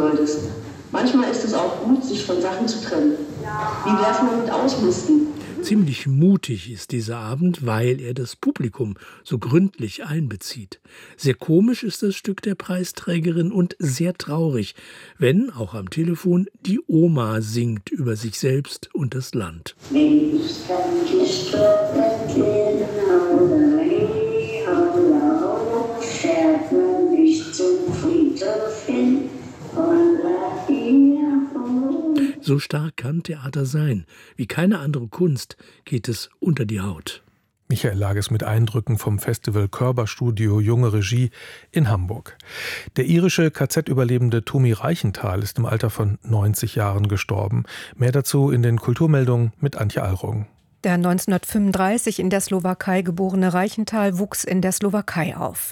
solltest. Manchmal ist es auch gut, sich von Sachen zu trennen. Wie wär's mal mit Ausmisten? Ziemlich mutig ist dieser Abend, weil er das Publikum so gründlich einbezieht. Sehr komisch ist das Stück der Preisträgerin und sehr traurig, wenn, auch am Telefon, die Oma singt über sich selbst und das Land. So stark kann Theater sein. Wie keine andere Kunst geht es unter die Haut. Michael Lages mit Eindrücken vom Festival Körperstudio Junge Regie in Hamburg. Der irische KZ-Überlebende Tommy Reichenthal ist im Alter von 90 Jahren gestorben. Mehr dazu in den Kulturmeldungen mit Antje Allroggen. Der 1935 in der Slowakei geborene Reichenthal wuchs in der Slowakei auf.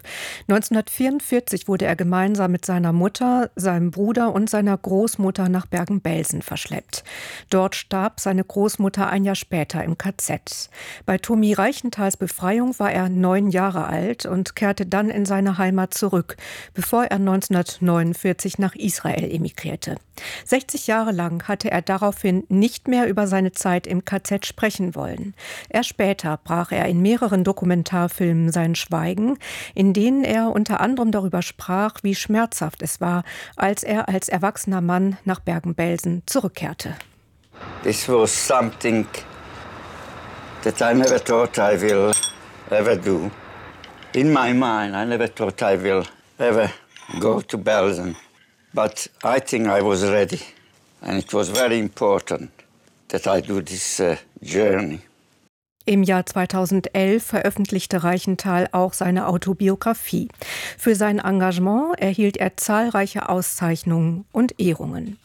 1944 wurde er gemeinsam mit seiner Mutter, seinem Bruder und seiner Großmutter nach Bergen-Belsen verschleppt. Dort starb seine Großmutter ein Jahr später im KZ. Bei Tommy Reichenthals Befreiung war er 9 Jahre alt und kehrte dann in seine Heimat zurück, bevor er 1949 nach Israel emigrierte. 60 Jahre lang hatte er daraufhin nicht mehr über seine Zeit im KZ sprechen wollen. Erst später brach er in mehreren Dokumentarfilmen sein Schweigen, in denen er unter anderem darüber sprach, wie schmerzhaft es war, als er als erwachsener Mann nach Bergen-Belsen zurückkehrte. This was something that I never thought I will ever do. In my mind, I never thought I will ever go to Belsen. But I think I was ready, and it was very important that I do this journey. Im Jahr 2011 veröffentlichte Reichenthal auch seine Autobiografie. Für sein Engagement erhielt er zahlreiche Auszeichnungen und Ehrungen.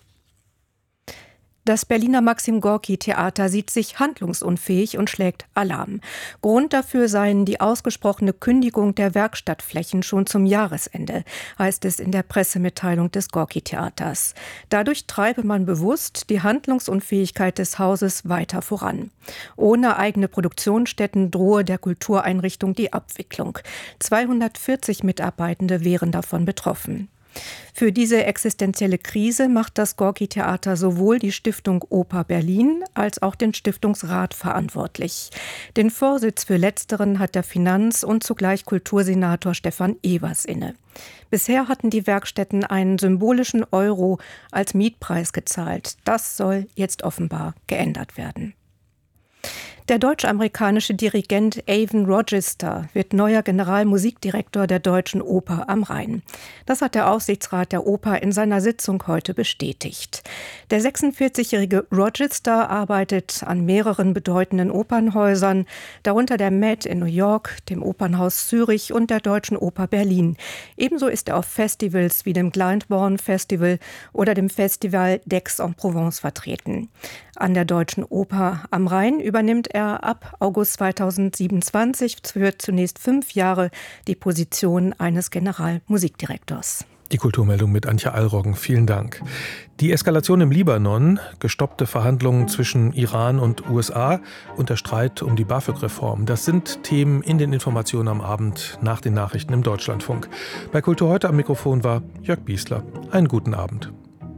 Das Berliner Maxim-Gorki-Theater sieht sich handlungsunfähig und schlägt Alarm. Grund dafür seien die ausgesprochene Kündigung der Werkstattflächen schon zum Jahresende, heißt es in der Pressemitteilung des Gorki-Theaters. Dadurch treibe man bewusst die Handlungsunfähigkeit des Hauses weiter voran. Ohne eigene Produktionsstätten drohe der Kultureinrichtung die Abwicklung. 240 Mitarbeitende wären davon betroffen. Für diese existenzielle Krise macht das Gorki-Theater sowohl die Stiftung Oper Berlin als auch den Stiftungsrat verantwortlich. Den Vorsitz für letzteren hat der Finanz- und zugleich Kultursenator Stefan Evers inne. Bisher hatten die Werkstätten einen symbolischen Euro als Mietpreis gezahlt. Das soll jetzt offenbar geändert werden. Der deutsch-amerikanische Dirigent Avon Rogister wird neuer Generalmusikdirektor der Deutschen Oper am Rhein. Das hat der Aufsichtsrat der Oper in seiner Sitzung heute bestätigt. Der 46-jährige Rogister arbeitet an mehreren bedeutenden Opernhäusern, darunter der Met in New York, dem Opernhaus Zürich und der Deutschen Oper Berlin. Ebenso ist er auf Festivals wie dem Glyndebourne Festival oder dem Festival d'Aix-en-Provence vertreten. An der Deutschen Oper am Rhein übernimmt er ab August 2027 für zunächst 5 Jahre die Position eines Generalmusikdirektors. Die Kulturmeldung mit Antje Allroggen. Vielen Dank. Die Eskalation im Libanon, gestoppte Verhandlungen zwischen Iran und USA und der Streit um die BAföG-Reform. Das sind Themen in den Informationen am Abend nach den Nachrichten im Deutschlandfunk. Bei Kultur heute am Mikrofon war Jörg Biesler. Einen guten Abend.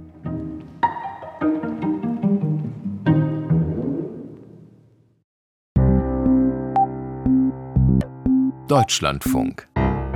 Deutschlandfunk.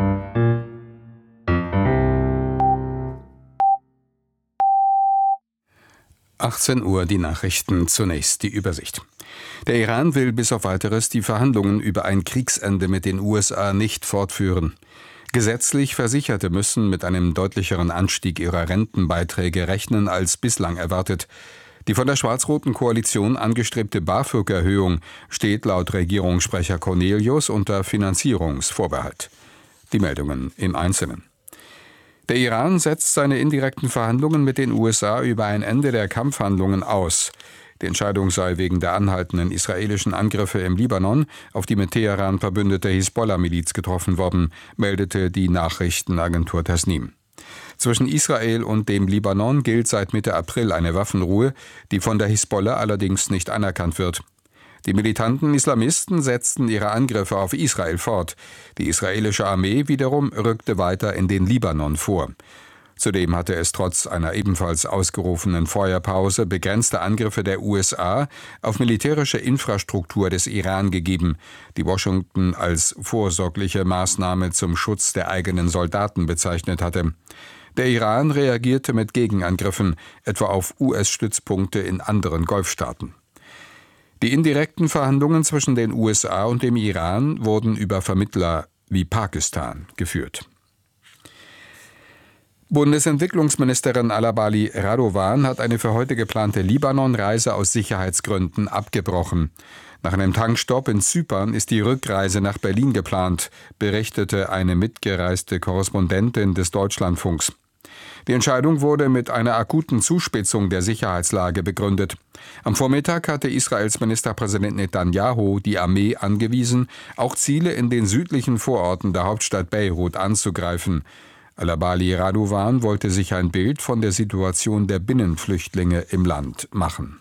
Uhr die Nachrichten, zunächst die Übersicht. Der Iran will bis auf Weiteres die Verhandlungen über ein Kriegsende mit den USA nicht fortführen. Gesetzlich Versicherte müssen mit einem deutlicheren Anstieg ihrer Rentenbeiträge rechnen als bislang erwartet. Die von der schwarz-roten Koalition angestrebte BAföG-Erhöhung steht laut Regierungssprecher Cornelius unter Finanzierungsvorbehalt. Die Meldungen im Einzelnen. Der Iran setzt seine indirekten Verhandlungen mit den USA über ein Ende der Kampfhandlungen aus. Die Entscheidung sei wegen der anhaltenden israelischen Angriffe im Libanon auf die mit Teheran verbündete Hisbollah-Miliz getroffen worden, meldete die Nachrichtenagentur Tasnim. Zwischen Israel und dem Libanon gilt seit Mitte April eine Waffenruhe, die von der Hisbollah allerdings nicht anerkannt wird. Die militanten Islamisten setzten ihre Angriffe auf Israel fort. Die israelische Armee wiederum rückte weiter in den Libanon vor. Zudem hatte es trotz einer ebenfalls ausgerufenen Feuerpause begrenzte Angriffe der USA auf militärische Infrastruktur des Iran gegeben, die Washington als vorsorgliche Maßnahme zum Schutz der eigenen Soldaten bezeichnet hatte. Der Iran reagierte mit Gegenangriffen, etwa auf US-Stützpunkte in anderen Golfstaaten. Die indirekten Verhandlungen zwischen den USA und dem Iran wurden über Vermittler wie Pakistan geführt. Bundesentwicklungsministerin Alabali Radovan hat eine für heute geplante Libanon-Reise aus Sicherheitsgründen abgebrochen. Nach einem Tankstopp in Zypern ist die Rückreise nach Berlin geplant, berichtete eine mitgereiste Korrespondentin des Deutschlandfunks. Die Entscheidung wurde mit einer akuten Zuspitzung der Sicherheitslage begründet. Am Vormittag hatte Israels Ministerpräsident Netanyahu die Armee angewiesen, auch Ziele in den südlichen Vororten der Hauptstadt Beirut anzugreifen. Alabali Radovan wollte sich ein Bild von der Situation der Binnenflüchtlinge im Land machen.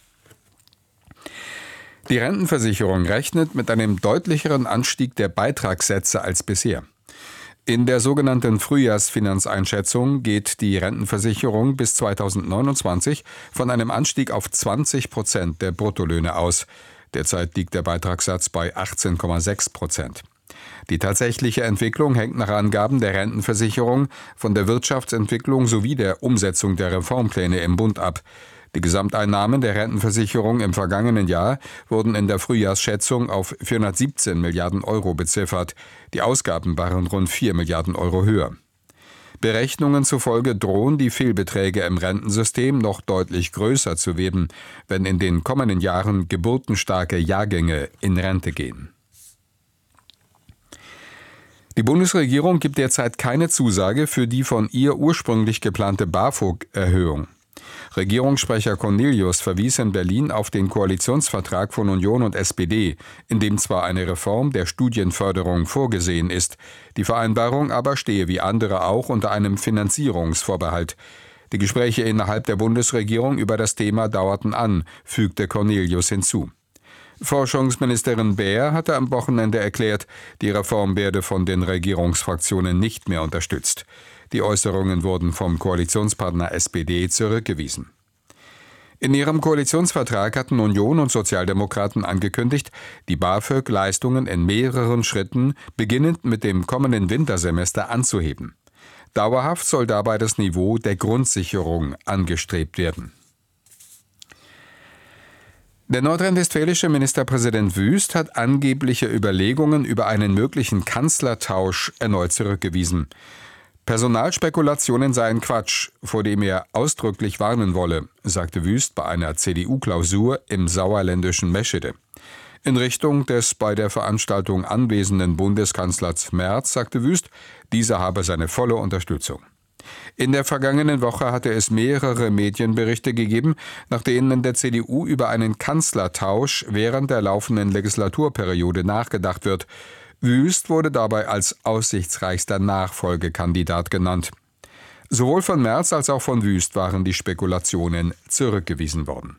Die Rentenversicherung rechnet mit einem deutlicheren Anstieg der Beitragssätze als bisher. In der sogenannten Frühjahrsfinanzeinschätzung geht die Rentenversicherung bis 2029 von einem Anstieg auf 20% der Bruttolöhne aus. Derzeit liegt der Beitragssatz bei 18,6%. Die tatsächliche Entwicklung hängt nach Angaben der Rentenversicherung von der Wirtschaftsentwicklung sowie der Umsetzung der Reformpläne im Bund ab. Die Gesamteinnahmen der Rentenversicherung im vergangenen Jahr wurden in der Frühjahrsschätzung auf 417 Milliarden Euro beziffert. Die Ausgaben waren rund 4 Milliarden Euro höher. Berechnungen zufolge drohen die Fehlbeträge im Rentensystem noch deutlich größer zu werden, wenn in den kommenden Jahren geburtenstarke Jahrgänge in Rente gehen. Die Bundesregierung gibt derzeit keine Zusage für die von ihr ursprünglich geplante BAföG-Erhöhung. Regierungssprecher Cornelius verwies in Berlin auf den Koalitionsvertrag von Union und SPD, in dem zwar eine Reform der Studienförderung vorgesehen ist, die Vereinbarung aber stehe wie andere auch unter einem Finanzierungsvorbehalt. Die Gespräche innerhalb der Bundesregierung über das Thema dauerten an, fügte Cornelius hinzu. Forschungsministerin Baer hatte am Wochenende erklärt, die Reform werde von den Regierungsfraktionen nicht mehr unterstützt. Die Äußerungen wurden vom Koalitionspartner SPD zurückgewiesen. In ihrem Koalitionsvertrag hatten Union und Sozialdemokraten angekündigt, die BAföG-Leistungen in mehreren Schritten beginnend mit dem kommenden Wintersemester anzuheben. Dauerhaft soll dabei das Niveau der Grundsicherung angestrebt werden. Der nordrhein-westfälische Ministerpräsident Wüst hat angebliche Überlegungen über einen möglichen Kanzlertausch erneut zurückgewiesen. Personalspekulationen seien Quatsch, vor dem er ausdrücklich warnen wolle, sagte Wüst bei einer CDU-Klausur im sauerländischen Meschede. In Richtung des bei der Veranstaltung anwesenden Bundeskanzlers Merz sagte Wüst, dieser habe seine volle Unterstützung. In der vergangenen Woche hatte es mehrere Medienberichte gegeben, nach denen in der CDU über einen Kanzlertausch während der laufenden Legislaturperiode nachgedacht wird. Wüst wurde dabei als aussichtsreichster Nachfolgekandidat genannt. Sowohl von Merz als auch von Wüst waren die Spekulationen zurückgewiesen worden.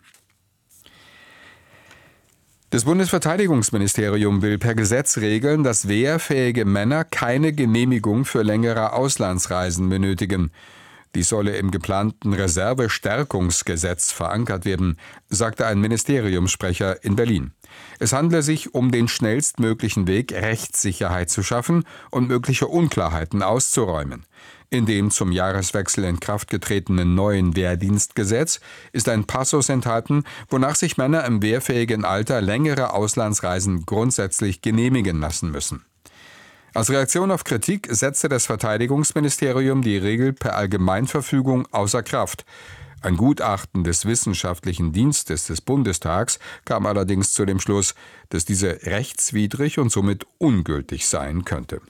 Das Bundesverteidigungsministerium will per Gesetz regeln, dass wehrfähige Männer keine Genehmigung für längere Auslandsreisen benötigen. Dies solle im geplanten Reservestärkungsgesetz verankert werden, sagte ein Ministeriumssprecher in Berlin. Es handle sich um den schnellstmöglichen Weg, Rechtssicherheit zu schaffen und mögliche Unklarheiten auszuräumen. In dem zum Jahreswechsel in Kraft getretenen neuen Wehrdienstgesetz ist ein Passus enthalten, wonach sich Männer im wehrfähigen Alter längere Auslandsreisen grundsätzlich genehmigen lassen müssen. Als Reaktion auf Kritik setzte das Verteidigungsministerium die Regel per Allgemeinverfügung außer Kraft. Ein Gutachten des Wissenschaftlichen Dienstes des Bundestags kam allerdings zu dem Schluss, dass diese rechtswidrig und somit ungültig sein könnte.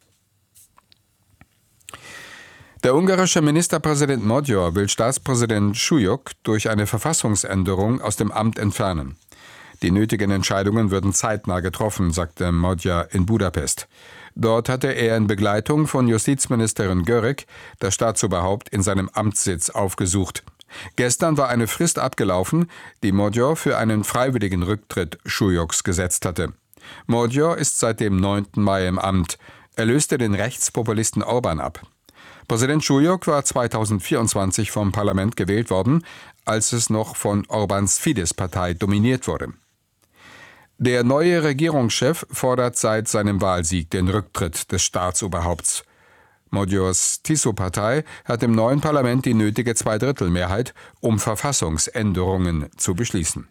Der ungarische Ministerpräsident Magyar will Staatspräsident Schujok durch eine Verfassungsänderung aus dem Amt entfernen. Die nötigen Entscheidungen würden zeitnah getroffen, sagte Magyar in Budapest. Dort hatte er in Begleitung von Justizministerin Görrig das Staatsoberhaupt in seinem Amtssitz aufgesucht. Gestern war eine Frist abgelaufen, die Magyar für einen freiwilligen Rücktritt Schujoks gesetzt hatte. Magyar ist seit dem 9. Mai im Amt. Er löste den Rechtspopulisten Orbán ab. Präsident Schujok war 2024 vom Parlament gewählt worden, als es noch von Orbáns Fidesz-Partei dominiert wurde. Der neue Regierungschef fordert seit seinem Wahlsieg den Rücktritt des Staatsoberhaupts. Magyars Tiszó-Partei hat im neuen Parlament die nötige Zweidrittelmehrheit, um Verfassungsänderungen zu beschließen.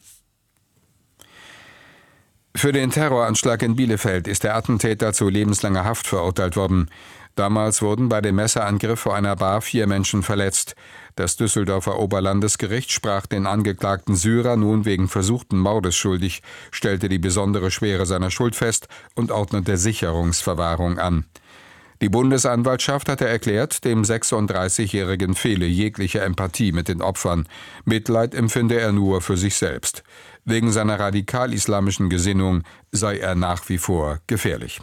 Für den Terroranschlag in Bielefeld ist der Attentäter zu lebenslanger Haft verurteilt worden. Damals wurden bei dem Messerangriff vor einer Bar 4 Menschen verletzt. Das Düsseldorfer Oberlandesgericht sprach den angeklagten Syrer nun wegen versuchten Mordes schuldig, stellte die besondere Schwere seiner Schuld fest und ordnete Sicherungsverwahrung an. Die Bundesanwaltschaft hatte erklärt, dem 36-Jährigen fehle jegliche Empathie mit den Opfern. Mitleid empfinde er nur für sich selbst. Wegen seiner radikal-islamischen Gesinnung sei er nach wie vor gefährlich.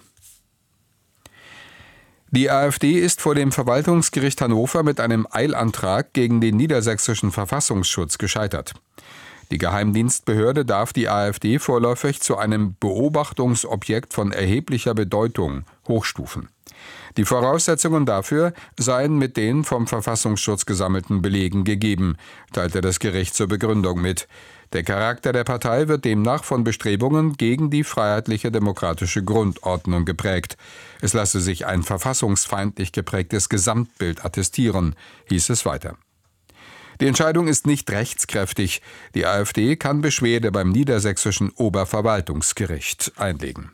Die AfD ist vor dem Verwaltungsgericht Hannover mit einem Eilantrag gegen den niedersächsischen Verfassungsschutz gescheitert. Die Geheimdienstbehörde darf die AfD vorläufig zu einem Beobachtungsobjekt von erheblicher Bedeutung hochstufen. Die Voraussetzungen dafür seien mit den vom Verfassungsschutz gesammelten Belegen gegeben, teilte das Gericht zur Begründung mit. Der Charakter der Partei wird demnach von Bestrebungen gegen die freiheitliche demokratische Grundordnung geprägt. Es lasse sich ein verfassungsfeindlich geprägtes Gesamtbild attestieren, hieß es weiter. Die Entscheidung ist nicht rechtskräftig. Die AfD kann Beschwerde beim niedersächsischen Oberverwaltungsgericht einlegen.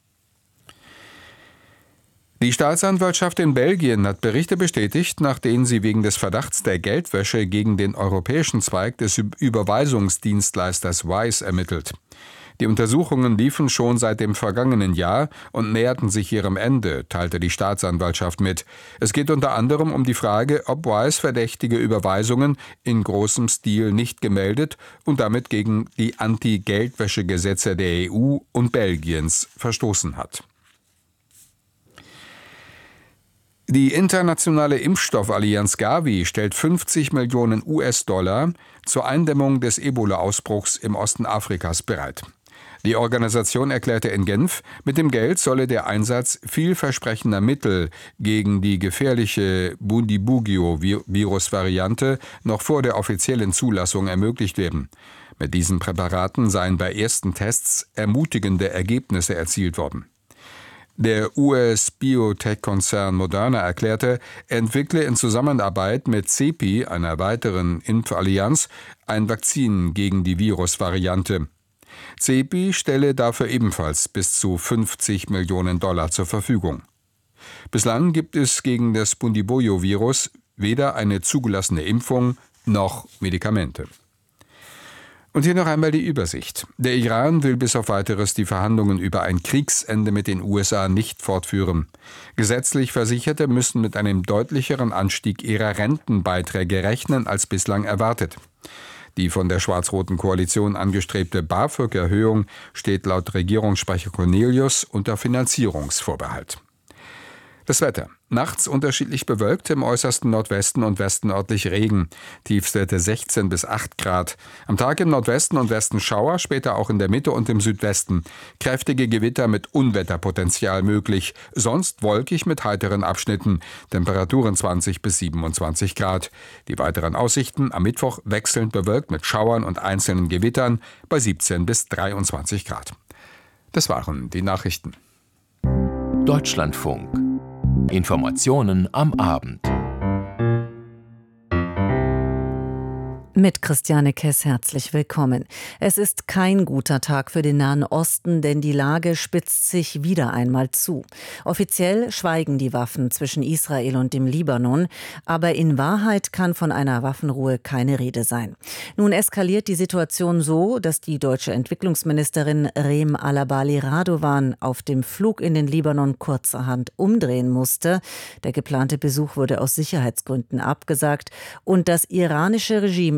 Die Staatsanwaltschaft in Belgien hat Berichte bestätigt, nach denen sie wegen des Verdachts der Geldwäsche gegen den europäischen Zweig des Überweisungsdienstleisters Wise ermittelt. Die Untersuchungen liefen schon seit dem vergangenen Jahr und näherten sich ihrem Ende, teilte die Staatsanwaltschaft mit. Es geht unter anderem um die Frage, ob Wise verdächtige Überweisungen in großem Stil nicht gemeldet und damit gegen die Anti-Geldwäsche-Gesetze der EU und Belgiens verstoßen hat. Die internationale Impfstoffallianz Gavi stellt 50 Millionen US-Dollar zur Eindämmung des Ebola-Ausbruchs im Osten Afrikas bereit. Die Organisation erklärte in Genf, mit dem Geld solle der Einsatz vielversprechender Mittel gegen die gefährliche Bundibugyo-Virusvariante noch vor der offiziellen Zulassung ermöglicht werden. Mit diesen Präparaten seien bei ersten Tests ermutigende Ergebnisse erzielt worden. Der US-Biotech-Konzern Moderna erklärte, er entwickle in Zusammenarbeit mit CEPI, einer weiteren Impfallianz, ein Vakzin gegen die Virusvariante. CEPI stelle dafür ebenfalls bis zu 50 Millionen Dollar zur Verfügung. Bislang gibt es gegen das Bundibugyo-Virus weder eine zugelassene Impfung noch Medikamente. Und hier noch einmal die Übersicht. Der Iran will bis auf Weiteres die Verhandlungen über ein Kriegsende mit den USA nicht fortführen. Gesetzlich Versicherte müssen mit einem deutlicheren Anstieg ihrer Rentenbeiträge rechnen als bislang erwartet. Die von der schwarz-roten Koalition angestrebte BAföG-Erhöhung steht laut Regierungssprecher Cornelius unter Finanzierungsvorbehalt. Das Wetter. Nachts unterschiedlich bewölkt, im äußersten Nordwesten und Westen örtlich Regen. Tiefstwerte 16 bis 8 Grad. Am Tag im Nordwesten und Westen Schauer, später auch in der Mitte und im Südwesten. Kräftige Gewitter mit Unwetterpotenzial möglich. Sonst wolkig mit heiteren Abschnitten. Temperaturen 20 bis 27 Grad. Die weiteren Aussichten am Mittwoch wechselnd bewölkt mit Schauern und einzelnen Gewittern bei 17 bis 23 Grad. Das waren die Nachrichten. Deutschlandfunk. Informationen am Abend. Mit Christiane Kess herzlich willkommen. Es ist kein guter Tag für den Nahen Osten, denn die Lage spitzt sich wieder einmal zu. Offiziell schweigen die Waffen zwischen Israel und dem Libanon, aber in Wahrheit kann von einer Waffenruhe keine Rede sein. Nun eskaliert die Situation so, dass die deutsche Entwicklungsministerin Reem Alabali Radovan auf dem Flug in den Libanon kurzerhand umdrehen musste. Der geplante Besuch wurde aus Sicherheitsgründen abgesagt und das iranische Regime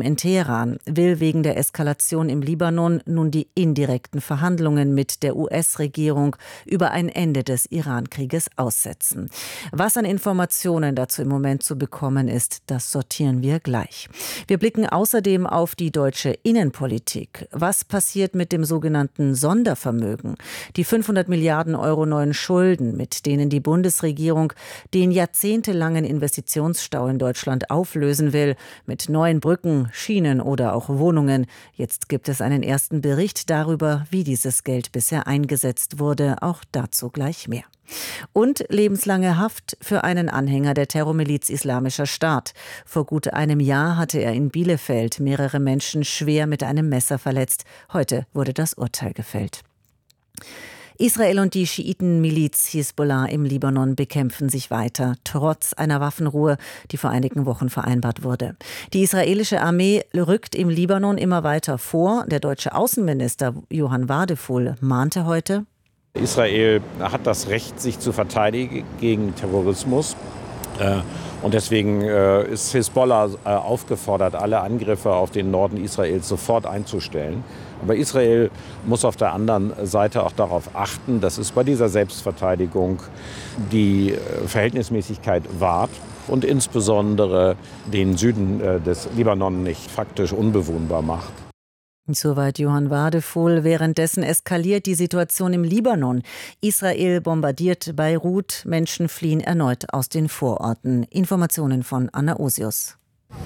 in Teheran will wegen der Eskalation im Libanon nun die indirekten Verhandlungen mit der US-Regierung über ein Ende des Iran-Krieges aussetzen. Was an Informationen dazu im Moment zu bekommen ist, das sortieren wir gleich. Wir blicken außerdem auf die deutsche Innenpolitik. Was passiert mit dem sogenannten Sondervermögen? Die 500 Milliarden Euro neuen Schulden, mit denen die Bundesregierung den jahrzehntelangen Investitionsstau in Deutschland auflösen will, mit neuen Brücken, Schienen oder auch Wohnungen. Jetzt gibt es einen ersten Bericht darüber, wie dieses Geld bisher eingesetzt wurde. Auch dazu gleich mehr. Und lebenslange Haft für einen Anhänger der Terrormiliz Islamischer Staat. Vor gut einem Jahr hatte er in Bielefeld mehrere Menschen schwer mit einem Messer verletzt. Heute wurde das Urteil gefällt. Israel und die Schiitenmiliz Hisbollah im Libanon bekämpfen sich weiter, trotz einer Waffenruhe, die vor einigen Wochen vereinbart wurde. Die israelische Armee rückt im Libanon immer weiter vor. Der deutsche Außenminister Johann Wadephul mahnte heute: Israel hat das Recht, sich zu verteidigen gegen Terrorismus. Und deswegen ist Hisbollah aufgefordert, alle Angriffe auf den Norden Israels sofort einzustellen. Aber Israel muss auf der anderen Seite auch darauf achten, dass es bei dieser Selbstverteidigung die Verhältnismäßigkeit wahrt und insbesondere den Süden des Libanon nicht faktisch unbewohnbar macht. Soweit Johann Wadephul. Währenddessen eskaliert die Situation im Libanon. Israel bombardiert Beirut. Menschen fliehen erneut aus den Vororten. Informationen von Anna Osius.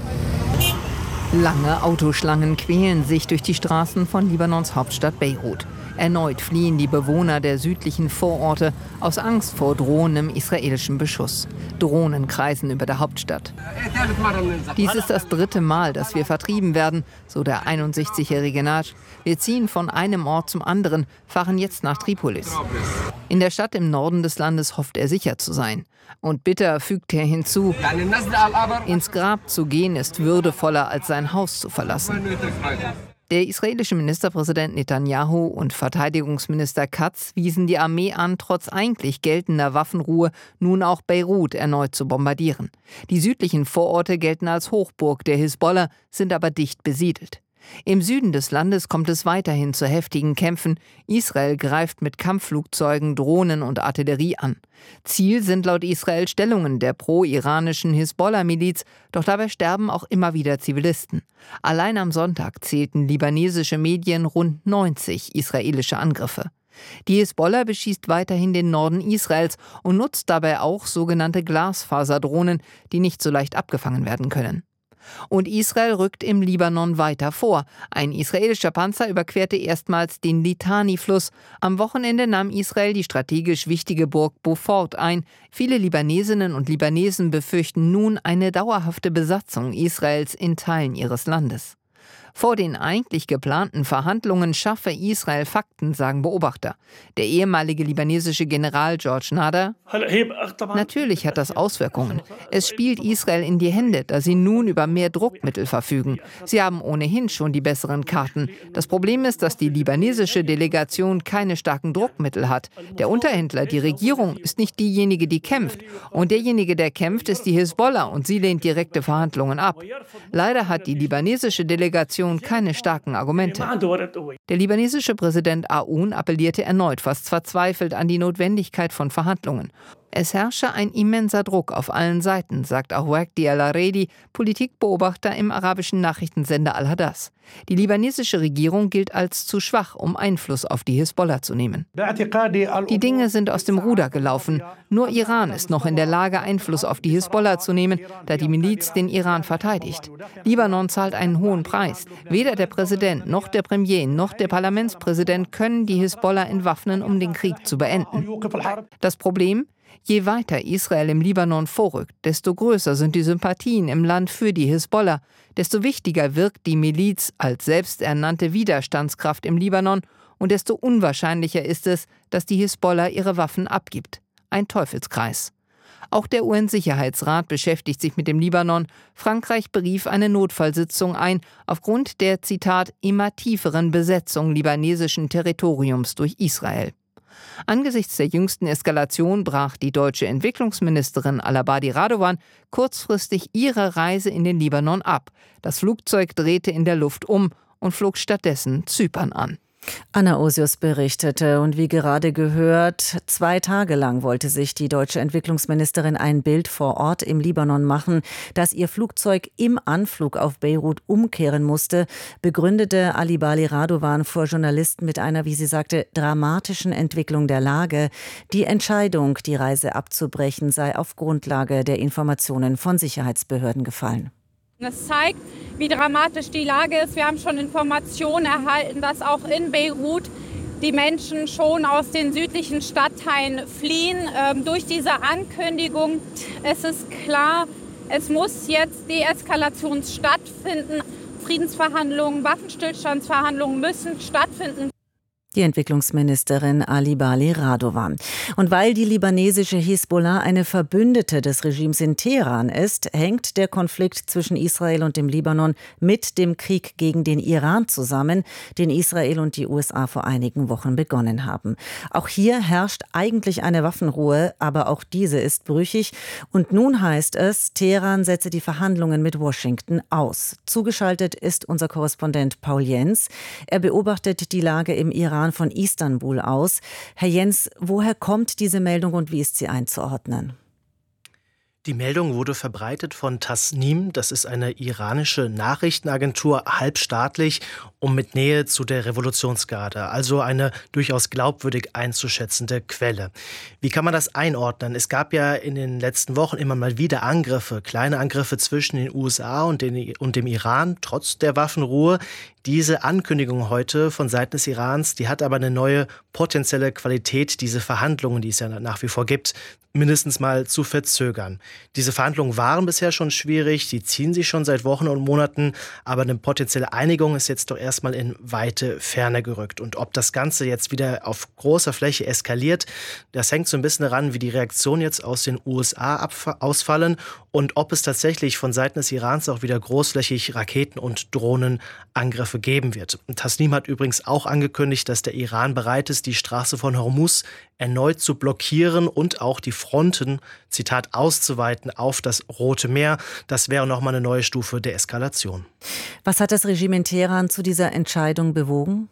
Lange Autoschlangen quälen sich durch die Straßen von Libanons Hauptstadt Beirut. Erneut fliehen die Bewohner der südlichen Vororte aus Angst vor drohendem israelischen Beschuss. Drohnen kreisen über der Hauptstadt. Dies ist das 3. Mal, dass wir vertrieben werden, so der 61-jährige Nagy. Wir ziehen von einem Ort zum anderen, fahren jetzt nach Tripolis. In der Stadt im Norden des Landes hofft er sicher zu sein. Und bitter fügt er hinzu: Ins Grab zu gehen ist würdevoller, als sein Haus zu verlassen. Der israelische Ministerpräsident Netanyahu und Verteidigungsminister Katz wiesen die Armee an, trotz eigentlich geltender Waffenruhe nun auch Beirut erneut zu bombardieren. Die südlichen Vororte gelten als Hochburg der Hisbollah, sind aber dicht besiedelt. Im Süden des Landes kommt es weiterhin zu heftigen Kämpfen. Israel greift mit Kampfflugzeugen, Drohnen und Artillerie an. Ziel sind laut Israel Stellungen der pro-iranischen Hisbollah-Miliz, doch dabei sterben auch immer wieder Zivilisten. Allein am Sonntag zählten libanesische Medien rund 90 israelische Angriffe. Die Hisbollah beschießt weiterhin den Norden Israels und nutzt dabei auch sogenannte Glasfaserdrohnen, die nicht so leicht abgefangen werden können. Und Israel rückt im Libanon weiter vor. Ein israelischer Panzer überquerte erstmals den Litani-Fluss. Am Wochenende nahm Israel die strategisch wichtige Burg Beaufort ein. Viele Libanesinnen und Libanesen befürchten nun eine dauerhafte Besatzung Israels in Teilen ihres Landes. Vor den eigentlich geplanten Verhandlungen schaffe Israel Fakten, sagen Beobachter. Der ehemalige libanesische General George Nader: Natürlich hat das Auswirkungen. Es spielt Israel in die Hände, da sie nun über mehr Druckmittel verfügen. Sie haben ohnehin schon die besseren Karten. Das Problem ist, dass die libanesische Delegation keine starken Druckmittel hat. Der Unterhändler, die Regierung, ist nicht diejenige, die kämpft. Und derjenige, der kämpft, ist die Hisbollah und sie lehnt direkte Verhandlungen ab. Leider hat die libanesische Delegation keine starken Argumente. Der libanesische Präsident Aoun appellierte erneut fast verzweifelt an die Notwendigkeit von Verhandlungen. Es herrsche ein immenser Druck auf allen Seiten, sagt Ahouakdi al-Aredi, Politikbeobachter im arabischen Nachrichtensender Al-Hadas. Die libanesische Regierung gilt als zu schwach, um Einfluss auf die Hisbollah zu nehmen. Die Dinge sind aus dem Ruder gelaufen. Nur Iran ist noch in der Lage, Einfluss auf die Hisbollah zu nehmen, da die Miliz den Iran verteidigt. Libanon zahlt einen hohen Preis. Weder der Präsident noch der Premier noch der Parlamentspräsident können die Hisbollah entwaffnen, um den Krieg zu beenden. Das Problem? Je weiter Israel im Libanon vorrückt, desto größer sind die Sympathien im Land für die Hisbollah, desto wichtiger wirkt die Miliz als selbsternannte Widerstandskraft im Libanon und desto unwahrscheinlicher ist es, dass die Hisbollah ihre Waffen abgibt. Ein Teufelskreis. Auch der UN-Sicherheitsrat beschäftigt sich mit dem Libanon. Frankreich berief eine Notfallsitzung ein, aufgrund der, Zitat, immer tieferen Besetzung libanesischen Territoriums durch Israel. Angesichts der jüngsten Eskalation brach die deutsche Entwicklungsministerin Al-Abadi Radovan kurzfristig ihre Reise in den Libanon ab. Das Flugzeug drehte in der Luft um und flog stattdessen Zypern an. Anna Osius berichtete und wie gerade gehört, 2 Tage lang wollte sich die deutsche Entwicklungsministerin ein Bild vor Ort im Libanon machen. Dass ihr Flugzeug im Anflug auf Beirut umkehren musste, begründete Ali-Bali Radovan vor Journalisten mit einer, wie sie sagte, dramatischen Entwicklung der Lage. Die Entscheidung, die Reise abzubrechen, sei auf Grundlage der Informationen von Sicherheitsbehörden gefallen. Das zeigt, wie dramatisch die Lage ist. Wir haben schon Informationen erhalten, dass auch in Beirut die Menschen schon aus den südlichen Stadtteilen fliehen. Durch diese Ankündigung, es ist klar, es muss jetzt Deeskalation stattfinden. Friedensverhandlungen, Waffenstillstandsverhandlungen müssen stattfinden. Die Entwicklungsministerin Ali-Bali Radovan. Und weil die libanesische Hisbollah eine Verbündete des Regimes in Teheran ist, hängt der Konflikt zwischen Israel und dem Libanon mit dem Krieg gegen den Iran zusammen, den Israel und die USA vor einigen Wochen begonnen haben. Auch hier herrscht eigentlich eine Waffenruhe, aber auch diese ist brüchig. Und nun heißt es, Teheran setze die Verhandlungen mit Washington aus. Zugeschaltet ist unser Korrespondent Paul Jens. Er beobachtet die Lage im Iran von Istanbul aus. Herr Jens, woher kommt diese Meldung und wie ist sie einzuordnen? Die Meldung wurde verbreitet von Tasnim, das ist eine iranische Nachrichtenagentur, halbstaatlich und mit Nähe zu der Revolutionsgarde, also eine durchaus glaubwürdig einzuschätzende Quelle. Wie kann man das einordnen? Es gab ja in den letzten Wochen immer mal wieder Angriffe, kleine Angriffe zwischen den USA und dem Iran, trotz der Waffenruhe. Diese Ankündigung heute von Seiten des Irans, die hat aber eine neue potenzielle Qualität, diese Verhandlungen, die es ja nach wie vor gibt, mindestens mal zu verzögern. Diese Verhandlungen waren bisher schon schwierig, die ziehen sich schon seit Wochen und Monaten, aber eine potenzielle Einigung ist jetzt doch erstmal in weite Ferne gerückt. Und ob das Ganze jetzt wieder auf großer Fläche eskaliert, das hängt so ein bisschen daran, wie die Reaktionen jetzt aus den USA ausfallen und ob es tatsächlich von Seiten des Irans auch wieder großflächig Raketen- und Drohnenangriffe geben wird. Tasnim hat übrigens auch angekündigt, dass der Iran bereit ist, die Straße von Hormuz erneut zu blockieren und auch die Fronten, Zitat, auszuweiten auf das Rote Meer. Das wäre nochmal eine neue Stufe der Eskalation. Was hat das Regime in Teheran zu dieser Entscheidung bewogen?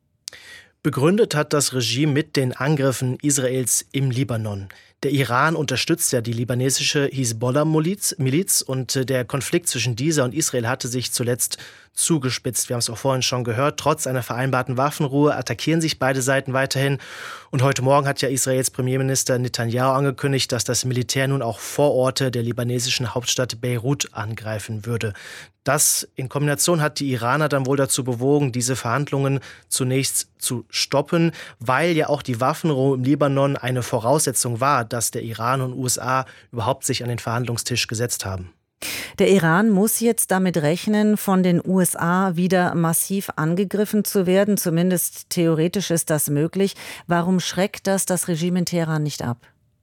Begründet hat das Regime mit den Angriffen Israels im Libanon. Der Iran unterstützt ja die libanesische Hisbollah-Miliz und der Konflikt zwischen dieser und Israel hatte sich zuletzt zugespitzt. Wir haben es auch vorhin schon gehört. Trotz einer vereinbarten Waffenruhe attackieren sich beide Seiten weiterhin. Und heute Morgen hat ja Israels Premierminister Netanyahu angekündigt, dass das Militär nun auch Vororte der libanesischen Hauptstadt Beirut angreifen würde. Das in Kombination hat die Iraner dann wohl dazu bewogen, diese Verhandlungen zunächst zu stoppen, weil ja auch die Waffenruhe im Libanon eine Voraussetzung war, dass der Iran und USA überhaupt sich an den Verhandlungstisch gesetzt haben. Der Iran muss jetzt damit rechnen, von den USA wieder massiv angegriffen zu werden. Zumindest theoretisch ist das möglich. Warum schreckt das Regime in Teheran nicht ab?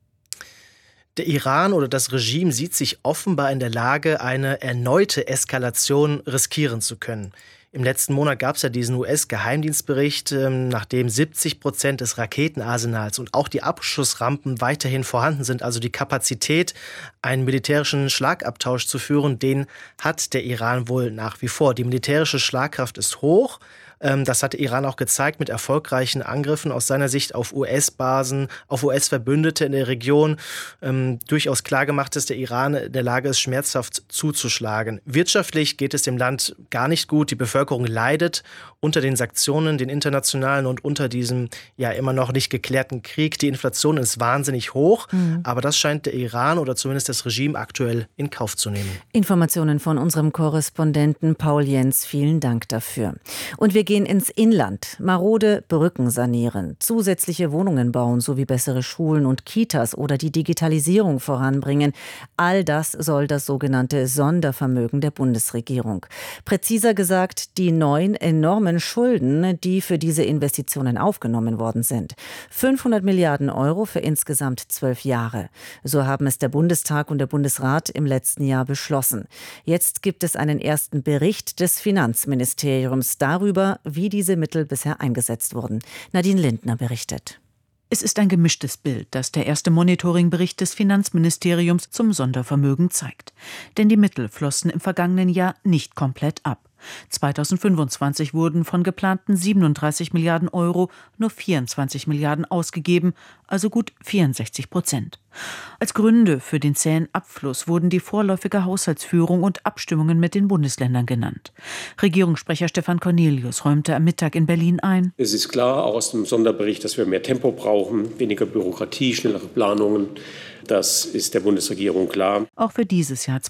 Der Iran oder das Regime sieht sich offenbar in der Lage, eine erneute Eskalation riskieren zu können. Im letzten Monat gab es ja diesen US-Geheimdienstbericht, nachdem 70% des Raketenarsenals und auch die Abschussrampen weiterhin vorhanden sind, also die Kapazität, einen militärischen Schlagabtausch zu führen, den hat der Iran wohl nach wie vor. Die militärische Schlagkraft ist hoch. Das hat der Iran auch gezeigt mit erfolgreichen Angriffen aus seiner Sicht auf US-Basen, auf US-Verbündete in der Region. Durchaus klar gemacht, dass der Iran in der Lage ist, schmerzhaft zuzuschlagen. Wirtschaftlich geht es dem Land gar nicht gut. Die Bevölkerung leidet unter den Sanktionen, den internationalen und unter diesem ja immer noch nicht geklärten Krieg. Die Inflation ist wahnsinnig hoch, aber das scheint der Iran oder zumindest das Regime aktuell in Kauf zu nehmen. Informationen von unserem Korrespondenten Paul Jens, vielen Dank dafür. Und wir gehen ins Inland, marode Brücken sanieren, zusätzliche Wohnungen bauen sowie bessere Schulen und Kitas oder die Digitalisierung voranbringen. All das soll das sogenannte Sondervermögen der Bundesregierung. Präziser gesagt, die neuen enormen Schulden, die für diese Investitionen aufgenommen worden sind. 500 Milliarden Euro für insgesamt 12 Jahre. So haben es der Bundestag und der Bundesrat im letzten Jahr beschlossen. Jetzt gibt es einen ersten Bericht des Finanzministeriums darüber, wie diese Mittel bisher eingesetzt wurden. Nadine Lindner berichtet. Es ist ein gemischtes Bild, das der erste Monitoringbericht des Finanzministeriums zum Sondervermögen zeigt. Denn die Mittel flossen im vergangenen Jahr nicht komplett ab. 2025 wurden von geplanten 37 Milliarden Euro nur 24 Milliarden ausgegeben, also gut 64%. Als Gründe für den zähen Abfluss wurden die vorläufige Haushaltsführung und Abstimmungen mit den Bundesländern genannt. Regierungssprecher Stefan Cornelius räumte am Mittag in Berlin ein: Es ist klar, auch aus dem Sonderbericht, dass wir mehr Tempo brauchen, weniger Bürokratie, schnellere Planungen. Das ist der Bundesregierung klar. Auch für dieses Jahr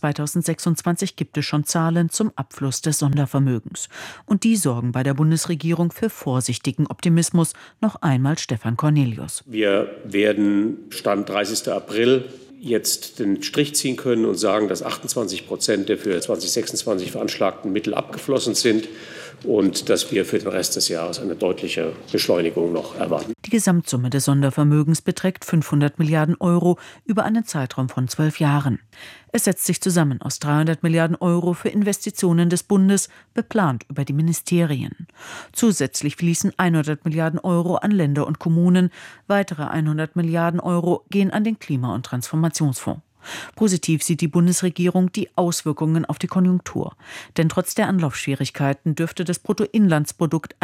2026 gibt es schon Zahlen zum Abfluss des Sondervermögens. Und die sorgen bei der Bundesregierung für vorsichtigen Optimismus. Noch einmal Stefan Cornelius. Wir werden Stand 30. April jetzt den Strich ziehen können und sagen, dass 28% der für 2026 veranschlagten Mittel abgeflossen sind und dass wir für den Rest des Jahres eine deutliche Beschleunigung noch erwarten. Die Gesamtsumme des Sondervermögens beträgt 500 Milliarden Euro über einen Zeitraum von 12 Jahren. Es setzt sich zusammen aus 300 Milliarden Euro für Investitionen des Bundes, beplant über die Ministerien. Zusätzlich fließen 100 Milliarden Euro an Länder und Kommunen. Weitere 100 Milliarden Euro gehen an den Klima- und Transformationsfonds. Positiv sieht die Bundesregierung die Auswirkungen auf die Konjunktur. Denn trotz der Anlaufschwierigkeiten dürfte das Bruttoinlandsprodukt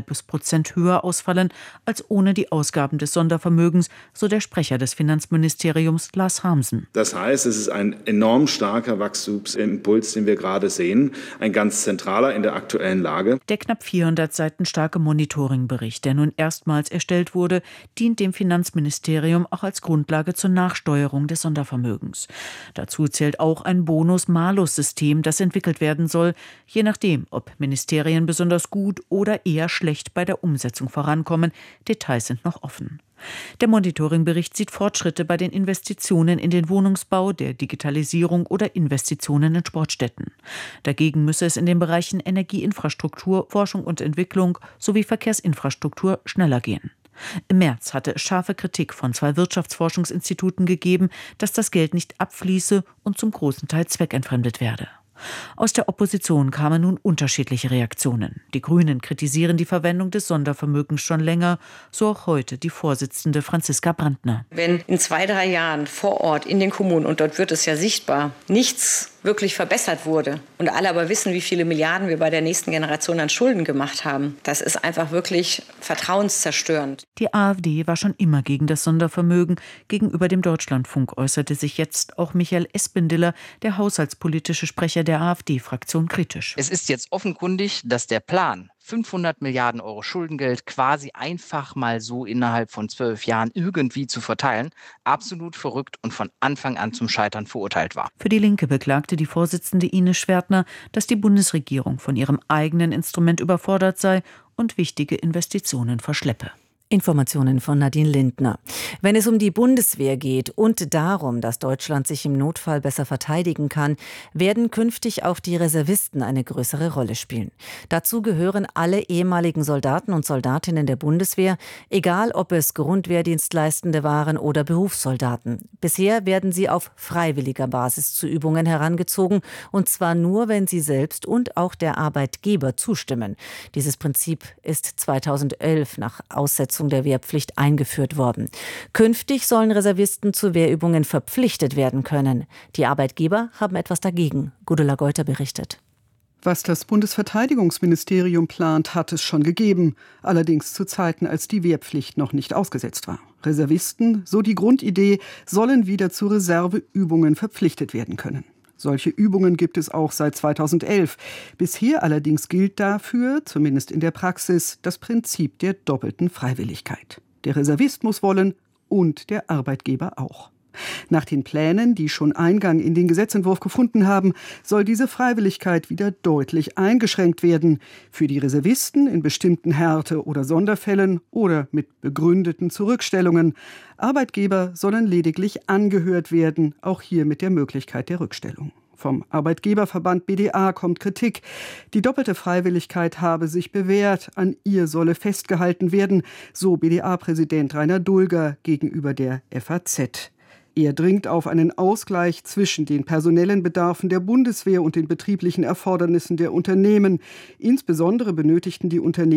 0,5% höher ausfallen als ohne die Ausgaben des Sondervermögens, so der Sprecher des Finanzministeriums Lars Hamsen. Das heißt, es ist ein enorm starker Wachstumsimpuls, den wir gerade sehen, ein ganz zentraler in der aktuellen Lage. Der knapp 400 Seiten starke Monitoringbericht, der nun erstmals erstellt wurde, dient dem Finanzministerium auch als Grundlage zur Nachsteuerung des Sondervermögens. Dazu zählt auch ein Bonus-Malus-System, das entwickelt werden soll, je nachdem, ob Ministerien besonders gut oder eher schlecht bei der Umsetzung vorankommen. Details sind noch offen. Der Monitoringbericht sieht Fortschritte bei den Investitionen in den Wohnungsbau, der Digitalisierung oder Investitionen in Sportstätten. Dagegen müsse es in den Bereichen Energieinfrastruktur, Forschung und Entwicklung sowie Verkehrsinfrastruktur schneller gehen. Im März hatte es scharfe Kritik von 2 Wirtschaftsforschungsinstituten gegeben, dass das Geld nicht abfließe und zum großen Teil zweckentfremdet werde. Aus der Opposition kamen nun unterschiedliche Reaktionen. Die Grünen kritisieren die Verwendung des Sondervermögens schon länger, so auch heute die Vorsitzende Franziska Brandner. Wenn in 2-3 Jahren vor Ort in den Kommunen, und dort wird es ja sichtbar, nichts wirklich verbessert wurde und alle aber wissen, wie viele Milliarden wir bei der nächsten Generation an Schulden gemacht haben, das ist einfach wirklich vertrauenszerstörend. Die AfD war schon immer gegen das Sondervermögen. Gegenüber dem Deutschlandfunk äußerte sich jetzt auch Michael Espendiller, der haushaltspolitische Sprecher der AfD-Fraktion, kritisch. Es ist jetzt offenkundig, dass der Plan, 500 Milliarden Euro Schuldengeld quasi einfach mal so innerhalb von 12 Jahren irgendwie zu verteilen, absolut verrückt und von Anfang an zum Scheitern verurteilt war. Für die Linke beklagte die Vorsitzende Ines Schwertner, dass die Bundesregierung von ihrem eigenen Instrument überfordert sei und wichtige Investitionen verschleppe. Informationen von Nadine Lindner. Wenn es um die Bundeswehr geht und darum, dass Deutschland sich im Notfall besser verteidigen kann, werden künftig auch die Reservisten eine größere Rolle spielen. Dazu gehören alle ehemaligen Soldaten und Soldatinnen der Bundeswehr, egal ob es Grundwehrdienstleistende waren oder Berufssoldaten. Bisher werden sie auf freiwilliger Basis zu Übungen herangezogen, und zwar nur, wenn sie selbst und auch der Arbeitgeber zustimmen. Dieses Prinzip ist 2011 nach Aussetzung der Wehrpflicht eingeführt worden. Künftig sollen Reservisten zu Wehrübungen verpflichtet werden können. Die Arbeitgeber haben etwas dagegen. Gudula Geuter berichtet. Was das Bundesverteidigungsministerium plant, hat es schon gegeben. Allerdings zu Zeiten, als die Wehrpflicht noch nicht ausgesetzt war. Reservisten, so die Grundidee, sollen wieder zu Reserveübungen verpflichtet werden können. Solche Übungen gibt es auch seit 2011. Bisher allerdings gilt dafür, zumindest in der Praxis, das Prinzip der doppelten Freiwilligkeit. Der Reservist muss wollen und der Arbeitgeber auch. Nach den Plänen, die schon Eingang in den Gesetzentwurf gefunden haben, soll diese Freiwilligkeit wieder deutlich eingeschränkt werden. Für die Reservisten in bestimmten Härte- oder Sonderfällen oder mit begründeten Zurückstellungen. Arbeitgeber sollen lediglich angehört werden, auch hier mit der Möglichkeit der Rückstellung. Vom Arbeitgeberverband BDA kommt Kritik. Die doppelte Freiwilligkeit habe sich bewährt, an ihr solle festgehalten werden, so BDA-Präsident Rainer Dulger gegenüber der FAZ. Er dringt auf einen Ausgleich zwischen den personellen Bedarfen der Bundeswehr und den betrieblichen Erfordernissen der Unternehmen. Insbesondere benötigten die Unternehmen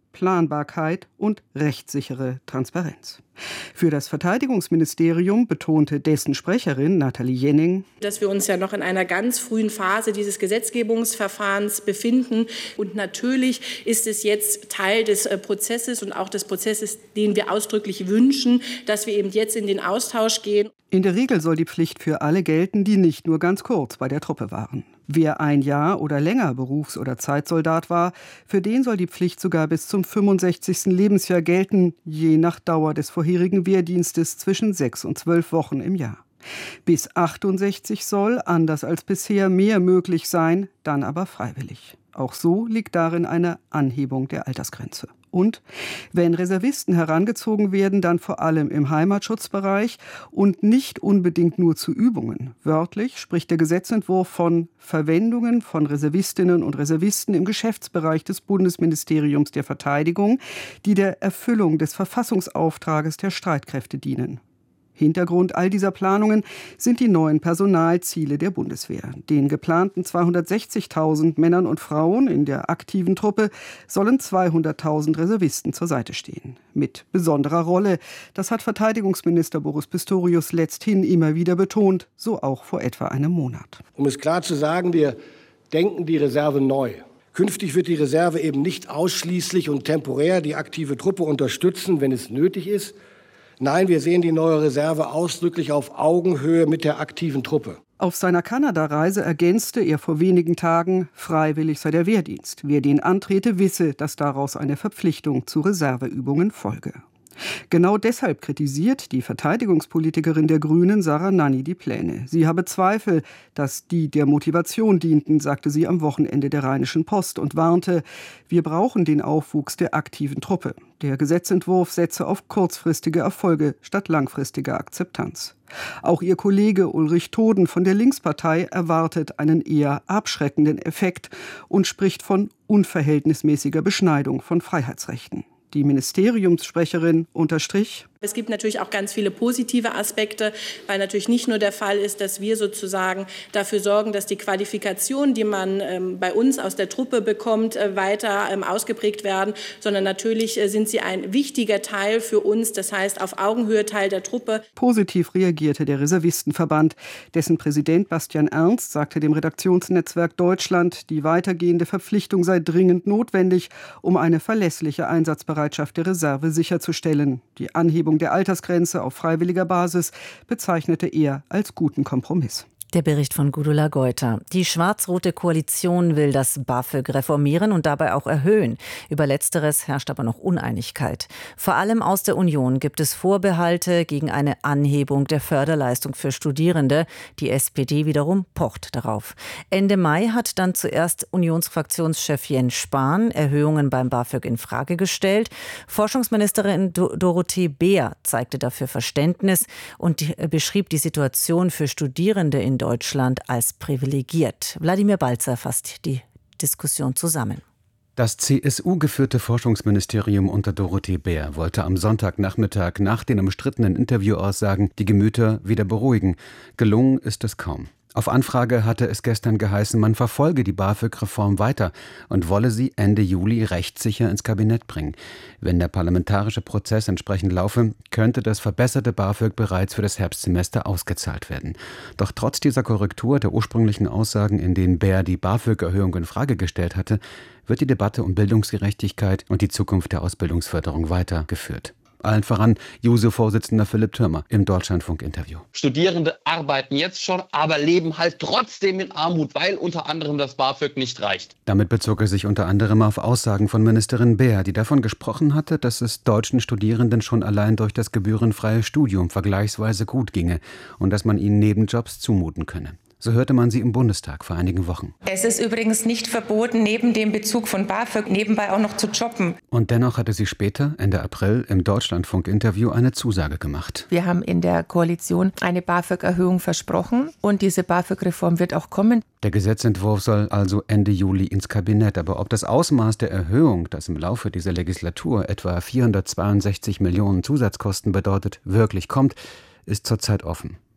Planbarkeit und rechtssichere Transparenz. Für das Verteidigungsministerium betonte dessen Sprecherin Nathalie Jenning, dass wir uns ja noch in einer ganz frühen Phase dieses Gesetzgebungsverfahrens befinden. Und natürlich ist es jetzt Teil des Prozesses und auch des Prozesses, den wir ausdrücklich wünschen, dass wir eben jetzt in den Austausch gehen. In der Regel soll die Pflicht für alle gelten, die nicht nur ganz kurz bei der Truppe waren. Wer ein Jahr oder länger Berufs- oder Zeitsoldat war, für den soll die Pflicht sogar bis zum 65. Lebensjahr gelten, je nach Dauer des vorherigen Wehrdienstes zwischen 6 und 12 Wochen im Jahr. Bis 68 soll, anders als bisher, mehr möglich sein, dann aber freiwillig. Auch so liegt darin eine Anhebung der Altersgrenze. Und wenn Reservisten herangezogen werden, dann vor allem im Heimatschutzbereich und nicht unbedingt nur zu Übungen. Wörtlich spricht der Gesetzentwurf von Verwendungen von Reservistinnen und Reservisten im Geschäftsbereich des Bundesministeriums der Verteidigung, die der Erfüllung des Verfassungsauftrages der Streitkräfte dienen. Hintergrund all dieser Planungen sind die neuen Personalziele der Bundeswehr. Den geplanten 260.000 Männern und Frauen in der aktiven Truppe sollen 200.000 Reservisten zur Seite stehen. Mit besonderer Rolle, das hat Verteidigungsminister Boris Pistorius letzthin immer wieder betont, so auch vor etwa einem Monat. Um es klar zu sagen, wir denken die Reserve neu. Künftig wird die Reserve eben nicht ausschließlich und temporär die aktive Truppe unterstützen, wenn es nötig ist. Nein, wir sehen die neue Reserve ausdrücklich auf Augenhöhe mit der aktiven Truppe. Auf seiner Kanada-Reise ergänzte er vor wenigen Tagen, freiwillig sei der Wehrdienst. Wer den antrete, wisse, dass daraus eine Verpflichtung zu Reserveübungen folge. Genau deshalb kritisiert die Verteidigungspolitikerin der Grünen Sarah Nanni die Pläne. Sie habe Zweifel, dass die der Motivation dienten, sagte sie am Wochenende der Rheinischen Post und warnte, wir brauchen den Aufwuchs der aktiven Truppe. Der Gesetzentwurf setze auf kurzfristige Erfolge statt langfristiger Akzeptanz. Auch ihr Kollege Ulrich Toden von der Linkspartei erwartet einen eher abschreckenden Effekt und spricht von unverhältnismäßiger Beschneidung von Freiheitsrechten. Die Ministeriumssprecherin unterstrich: Es gibt natürlich auch ganz viele positive Aspekte, weil natürlich nicht nur der Fall ist, dass wir sozusagen dafür sorgen, dass die Qualifikationen, die man bei uns aus der Truppe bekommt, weiter ausgeprägt werden, sondern natürlich sind sie ein wichtiger Teil für uns, das heißt auf Augenhöhe Teil der Truppe. Positiv reagierte der Reservistenverband. Dessen Präsident Bastian Ernst sagte dem Redaktionsnetzwerk Deutschland, die weitergehende Verpflichtung sei dringend notwendig, um eine verlässliche Einsatzbereitschaft der Reserve sicherzustellen. Die Anhebung der Altersgrenze auf freiwilliger Basis bezeichnete er als guten Kompromiss. Der Bericht von Gudula Geuter. Die schwarz-rote Koalition will das BAföG reformieren und dabei auch erhöhen. Über Letzteres herrscht aber noch Uneinigkeit. Vor allem aus der Union gibt es Vorbehalte gegen eine Anhebung der Förderleistung für Studierende. Die SPD wiederum pocht darauf. Ende Mai hat dann zuerst Unionsfraktionschef Jens Spahn Erhöhungen beim BAföG in Frage gestellt. Forschungsministerin Dorothee Beer zeigte dafür Verständnis und beschrieb die Situation für Studierende in Deutschland als privilegiert. Wladimir Balzer fasst die Diskussion zusammen. Das CSU-geführte Forschungsministerium unter Dorothee Beer wollte am Sonntagnachmittag nach den umstrittenen Interviewaussagen die Gemüter wieder beruhigen. Gelungen ist es kaum. Auf Anfrage hatte es gestern geheißen, man verfolge die BAföG-Reform weiter und wolle sie Ende Juli rechtssicher ins Kabinett bringen. Wenn der parlamentarische Prozess entsprechend laufe, könnte das verbesserte BAföG bereits für das Herbstsemester ausgezahlt werden. Doch trotz dieser Korrektur der ursprünglichen Aussagen, in denen Beer die BAföG-Erhöhung in Frage gestellt hatte, wird die Debatte um Bildungsgerechtigkeit und die Zukunft der Ausbildungsförderung weitergeführt. Allen voran JUSO-Vorsitzender Philipp Thürmer im Deutschlandfunk-Interview. Studierende arbeiten jetzt schon, aber leben halt trotzdem in Armut, weil unter anderem das BAföG nicht reicht. Damit bezog er sich unter anderem auf Aussagen von Ministerin Beer, die davon gesprochen hatte, dass es deutschen Studierenden schon allein durch das gebührenfreie Studium vergleichsweise gut ginge und dass man ihnen Nebenjobs zumuten könne. So hörte man sie im Bundestag vor einigen Wochen. Es ist übrigens nicht verboten, neben dem Bezug von BAföG nebenbei auch noch zu jobben. Und dennoch hatte sie später, Ende April, im Deutschlandfunk-Interview eine Zusage gemacht. Wir haben in der Koalition eine BAföG-Erhöhung versprochen und diese BAföG-Reform wird auch kommen. Der Gesetzentwurf soll also Ende Juli ins Kabinett. Aber ob das Ausmaß der Erhöhung, das im Laufe dieser Legislatur etwa 462 Millionen Zusatzkosten bedeutet, wirklich kommt, ist zurzeit offen.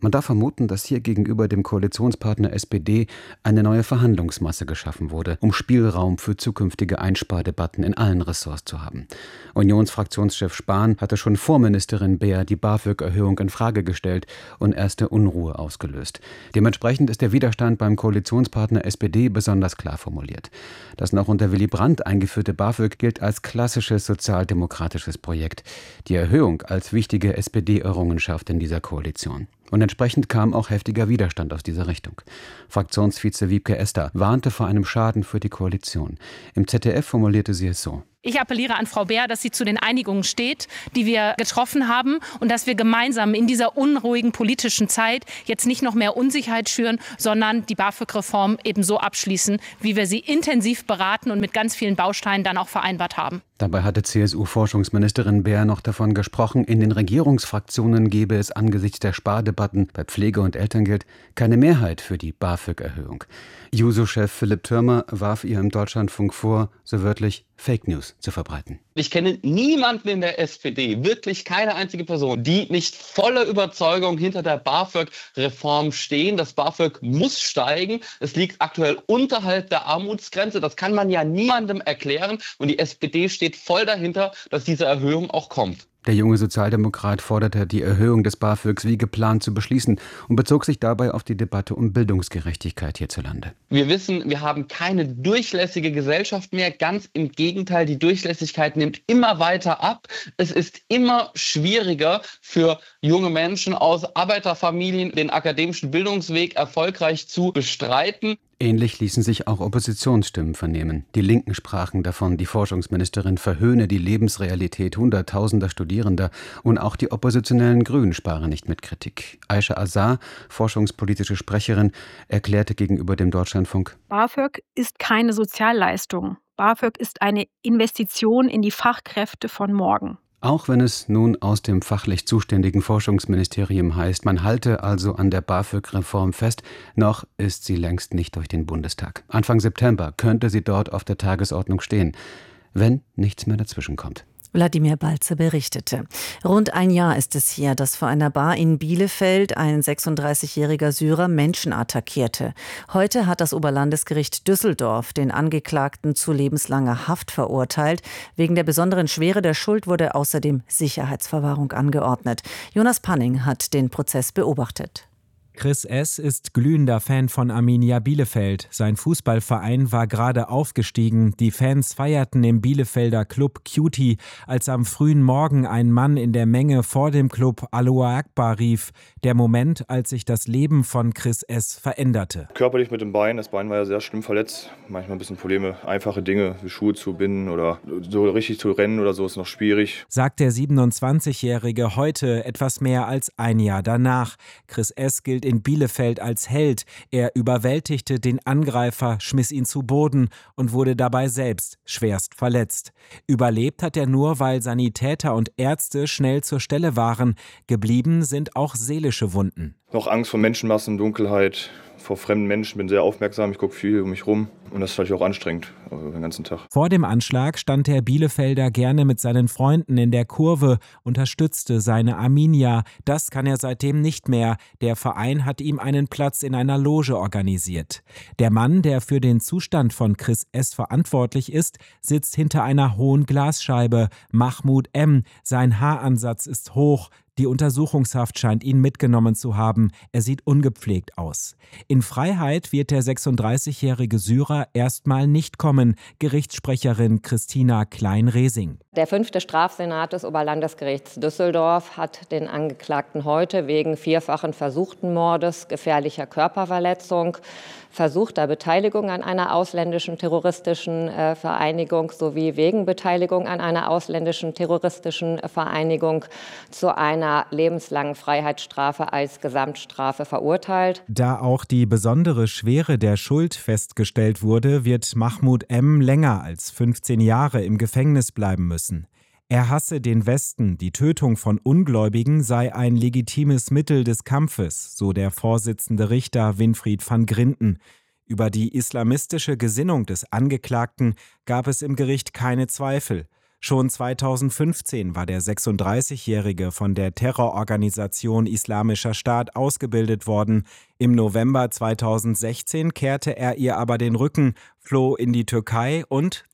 Man darf vermuten, dass hier gegenüber dem Koalitionspartner SPD eine neue Verhandlungsmasse geschaffen wurde, um Spielraum für zukünftige Einspardebatten in allen Ressorts zu haben. Unionsfraktionschef Spahn hatte schon vor Ministerin Beer die BAföG-Erhöhung in Frage gestellt und erste Unruhe ausgelöst. Dementsprechend ist der Widerstand beim Koalitionspartner SPD besonders klar formuliert. Das noch unter Willy Brandt eingeführte BAföG gilt als klassisches sozialdemokratisches Projekt. Die Erhöhung als wichtige SPD-Errungenschaft in dieser Koalition. Und entsprechend kam auch heftiger Widerstand aus dieser Richtung. Fraktionsvize Wiebke Ester warnte vor einem Schaden für die Koalition. Im ZDF formulierte sie es so: Ich appelliere an Frau Beer, dass sie zu den Einigungen steht, die wir getroffen haben und dass wir gemeinsam in dieser unruhigen politischen Zeit jetzt nicht noch mehr Unsicherheit schüren, sondern die BAföG-Reform eben so abschließen, wie wir sie intensiv beraten und mit ganz vielen Bausteinen dann auch vereinbart haben. Dabei hatte CSU-Forschungsministerin Beer noch davon gesprochen, in den Regierungsfraktionen gebe es angesichts der Spardebatten bei Pflege- und Elterngeld keine Mehrheit für die BAföG-Erhöhung. Juso-Chef Philipp Thürmer warf ihr im Deutschlandfunk vor, so wörtlich Fake News zu verbreiten. Ich kenne niemanden in der SPD, wirklich keine einzige Person, die nicht voller Überzeugung hinter der BAföG-Reform stehen. Das BAföG muss steigen. Es liegt aktuell unterhalb der Armutsgrenze. Das kann man ja niemandem erklären. Und die SPD steht voll dahinter, dass diese Erhöhung auch kommt. Der junge Sozialdemokrat forderte, die Erhöhung des BAföGs wie geplant zu beschließen und bezog sich dabei auf die Debatte um Bildungsgerechtigkeit hierzulande. Wir wissen, wir haben keine durchlässige Gesellschaft mehr. Ganz im Gegenteil, die Durchlässigkeit nimmt immer weiter ab. Es ist immer schwieriger für junge Menschen aus Arbeiterfamilien, den akademischen Bildungsweg erfolgreich zu bestreiten. Ähnlich ließen sich auch Oppositionsstimmen vernehmen. Die Linken sprachen davon, die Forschungsministerin verhöhne die Lebensrealität hunderttausender Studierender, und auch die oppositionellen Grünen sparen nicht mit Kritik. Aisha Azar, forschungspolitische Sprecherin, erklärte gegenüber dem Deutschlandfunk: BAföG ist keine Sozialleistung. BAföG ist eine Investition in die Fachkräfte von morgen. Auch wenn es nun aus dem fachlich zuständigen Forschungsministerium heißt, man halte also an der BAföG-Reform fest, noch ist sie längst nicht durch den Bundestag. Anfang September könnte sie dort auf der Tagesordnung stehen, wenn nichts mehr dazwischenkommt. Wladimir Balze berichtete. Rund ein Jahr ist es her, dass vor einer Bar in Bielefeld ein 36-jähriger Syrer Menschen attackierte. Heute hat das Oberlandesgericht Düsseldorf den Angeklagten zu lebenslanger Haft verurteilt. Wegen der besonderen Schwere der Schuld wurde außerdem Sicherheitsverwahrung angeordnet. Jonas Panning hat den Prozess beobachtet. Chris S. ist glühender Fan von Arminia Bielefeld. Sein Fußballverein war gerade aufgestiegen. Die Fans feierten im Bielefelder Club Cutie, als am frühen Morgen ein Mann in der Menge vor dem Club Allahu Akbar rief. Der Moment, als sich das Leben von Chris S. veränderte. Körperlich mit dem Bein. Das Bein war ja sehr schlimm verletzt. Manchmal ein bisschen Probleme. Einfache Dinge wie Schuhe zu binden oder so richtig zu rennen oder so ist noch schwierig. Sagt der 27-Jährige heute, etwas mehr als ein Jahr danach. Chris S. gilt in Bielefeld als Held. Er überwältigte den Angreifer, schmiss ihn zu Boden und wurde dabei selbst schwerst verletzt. Überlebt hat er nur, weil Sanitäter und Ärzte schnell zur Stelle waren. Geblieben sind auch seelische Wunden. Noch Angst vor Menschenmassen, Dunkelheit, vor fremden Menschen. Bin sehr aufmerksam, ich gucke viel um mich rum und das ist natürlich auch anstrengend den ganzen Tag. Vor dem Anschlag stand der Bielefelder gerne mit seinen Freunden in der Kurve, unterstützte seine Arminia. Das kann er seitdem nicht mehr. Der Verein hat ihm einen Platz in einer Loge organisiert. Der Mann, der für den Zustand von Chris S. verantwortlich ist, sitzt hinter einer hohen Glasscheibe. Mahmoud M. Sein Haaransatz ist hoch. Die Untersuchungshaft scheint ihn mitgenommen zu haben. Er sieht ungepflegt aus. In Freiheit wird der 36-jährige Syrer erstmal nicht kommen. Gerichtssprecherin Christina Klein-Resing. Der 5. Strafsenat des Oberlandesgerichts Düsseldorf hat den Angeklagten heute wegen vierfachen versuchten Mordes, gefährlicher Körperverletzung, versuchter Beteiligung an einer ausländischen terroristischen Vereinigung sowie wegen Beteiligung an einer ausländischen terroristischen Vereinigung zu einer lebenslangen Freiheitsstrafe als Gesamtstrafe verurteilt. Da auch die besondere Schwere der Schuld festgestellt wurde, wird Mahmoud M. länger als 15 Jahre im Gefängnis bleiben müssen. Er hasse den Westen, die Tötung von Ungläubigen sei ein legitimes Mittel des Kampfes, so der Vorsitzende Richter Winfried van Grinden. Über die islamistische Gesinnung des Angeklagten gab es im Gericht keine Zweifel. Schon 2015 war der 36-Jährige von der Terrororganisation Islamischer Staat ausgebildet worden. Im November 2016 kehrte er ihr aber den Rücken, floh in die Türkei und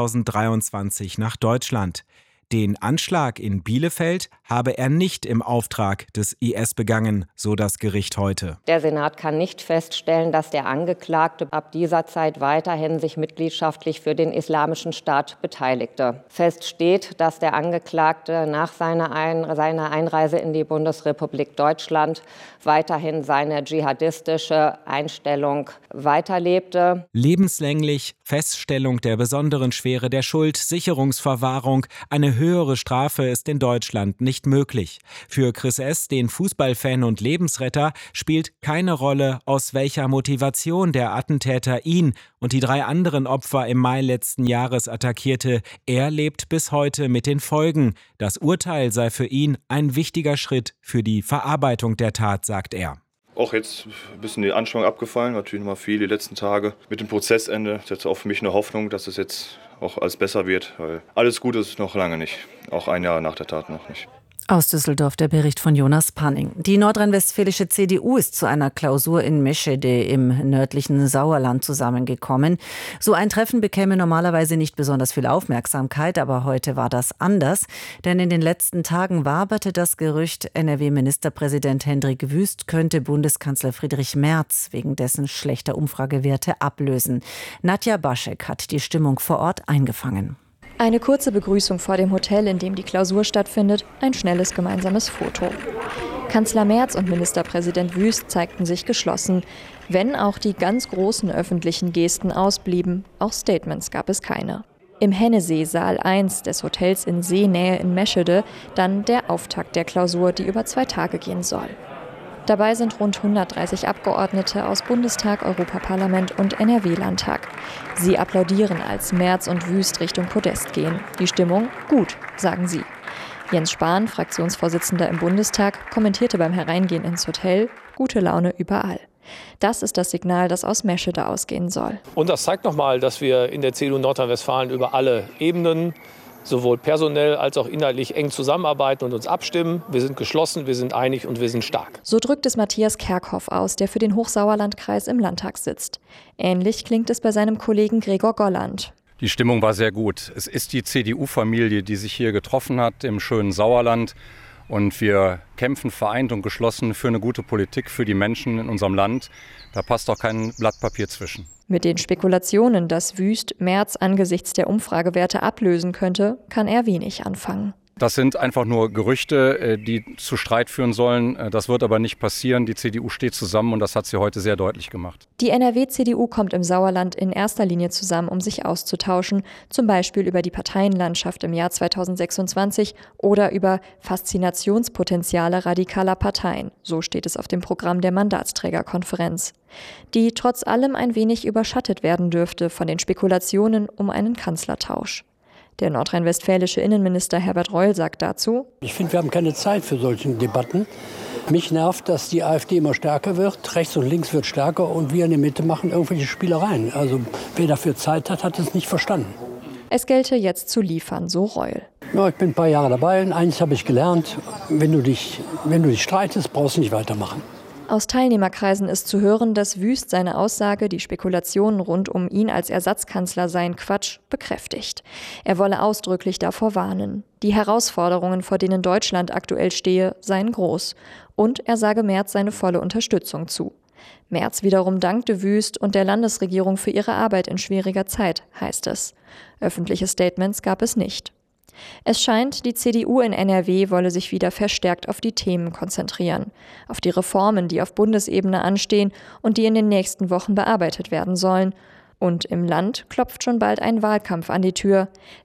2023 nach Deutschland. Den Anschlag in Bielefeld habe er nicht im Auftrag des IS begangen, so das Gericht heute. Der Senat kann nicht feststellen, dass der Angeklagte ab dieser Zeit weiterhin sich mitgliedschaftlich für den Islamischen Staat beteiligte. Fest steht, dass der Angeklagte nach seiner Einreise in die Bundesrepublik Deutschland weiterhin seine dschihadistische Einstellung weiterlebte. Lebenslänglich, Feststellung der besonderen Schwere der Schuld, Sicherungsverwahrung, eine höhere Strafe ist in Deutschland nicht möglich. Für Chris S., den Fußballfan und Lebensretter, spielt keine Rolle, aus welcher Motivation der Attentäter ihn und die 3 anderen Opfer im Mai letzten Jahres attackierte. Er lebt bis heute mit den Folgen. Das Urteil sei für ihn ein wichtiger Schritt für die Verarbeitung der Tat, sagt er. Auch jetzt ein bisschen die Anspannung abgefallen, natürlich noch mal viel die letzten Tage. Mit dem Prozessende ist jetzt auch für mich eine Hoffnung, dass es jetzt auch alles besser wird, weil alles gut ist noch lange nicht, auch ein Jahr nach der Tat noch nicht. Aus Düsseldorf der Bericht von Jonas Panning. Die nordrhein-westfälische CDU ist zu einer Klausur in Meschede im nördlichen Sauerland zusammengekommen. So ein Treffen bekäme normalerweise nicht besonders viel Aufmerksamkeit, aber heute war das anders. Denn in den letzten Tagen waberte das Gerücht, NRW-Ministerpräsident Hendrik Wüst könnte Bundeskanzler Friedrich Merz wegen dessen schlechter Umfragewerte ablösen. Nadja Baschek hat die Stimmung vor Ort eingefangen. Eine kurze Begrüßung vor dem Hotel, in dem die Klausur stattfindet, ein schnelles gemeinsames Foto. Kanzler Merz und Ministerpräsident Wüst zeigten sich geschlossen, wenn auch die ganz großen öffentlichen Gesten ausblieben, auch Statements gab es keine. Im Hennesee Saal 1 des Hotels in Seenähe in Meschede dann der Auftakt der Klausur, die über 2 Tage gehen soll. Dabei sind rund 130 Abgeordnete aus Bundestag, Europaparlament und NRW-Landtag. Sie applaudieren, als Merz und Wüst Richtung Podest gehen. Die Stimmung gut, sagen sie. Jens Spahn, Fraktionsvorsitzender im Bundestag, kommentierte beim Hereingehen ins Hotel: gute Laune überall. Das ist das Signal, das aus Meschede ausgehen soll. Und das zeigt nochmal, dass wir in der CDU Nordrhein-Westfalen über alle Ebenen, sowohl personell als auch inhaltlich, eng zusammenarbeiten und uns abstimmen. Wir sind geschlossen, wir sind einig und wir sind stark. So drückt es Matthias Kerkhoff aus, der für den Hochsauerlandkreis im Landtag sitzt. Ähnlich klingt es bei seinem Kollegen Gregor Golland. Die Stimmung war sehr gut. Es ist die CDU-Familie, die sich hier getroffen hat im schönen Sauerland. Und wir kämpfen vereint und geschlossen für eine gute Politik für die Menschen in unserem Land. Da passt auch kein Blatt Papier zwischen. Mit den Spekulationen, dass Wüst Merz angesichts der Umfragewerte ablösen könnte, kann er wenig anfangen. Das sind einfach nur Gerüchte, die zu Streit führen sollen. Das wird aber nicht passieren. Die CDU steht zusammen und das hat sie heute sehr deutlich gemacht. Die NRW-CDU kommt im Sauerland in erster Linie zusammen, um sich auszutauschen, zum Beispiel über die Parteienlandschaft im Jahr 2026 oder über Faszinationspotenziale radikaler Parteien. So steht es auf dem Programm der Mandatsträgerkonferenz, die trotz allem ein wenig überschattet werden dürfte von den Spekulationen um einen Kanzlertausch. Der nordrhein-westfälische Innenminister Herbert Reul sagt dazu: Ich finde, wir haben keine Zeit für solche Debatten. Mich nervt, dass die AfD immer stärker wird, rechts und links wird stärker und wir in der Mitte machen irgendwelche Spielereien. Also wer dafür Zeit hat, hat es nicht verstanden. Es gelte jetzt zu liefern, so Reul. Ja, ich bin ein paar Jahre dabei und eins habe ich gelernt: Wenn du dich streitest, brauchst du nicht weitermachen. Aus Teilnehmerkreisen ist zu hören, dass Wüst seine Aussage, die Spekulationen rund um ihn als Ersatzkanzler seien Quatsch, bekräftigt. Er wolle ausdrücklich davor warnen. Die Herausforderungen, vor denen Deutschland aktuell stehe, seien groß. Und er sage Merz seine volle Unterstützung zu. Merz wiederum dankte Wüst und der Landesregierung für ihre Arbeit in schwieriger Zeit, heißt es. Öffentliche Statements gab es nicht. Es scheint, die CDU in NRW wolle sich wieder verstärkt auf die Themen konzentrieren, auf die Reformen, die auf Bundesebene anstehen und die in den nächsten Wochen bearbeitet werden sollen. Und im Land klopft schon bald ein Wahlkampf an die Tür.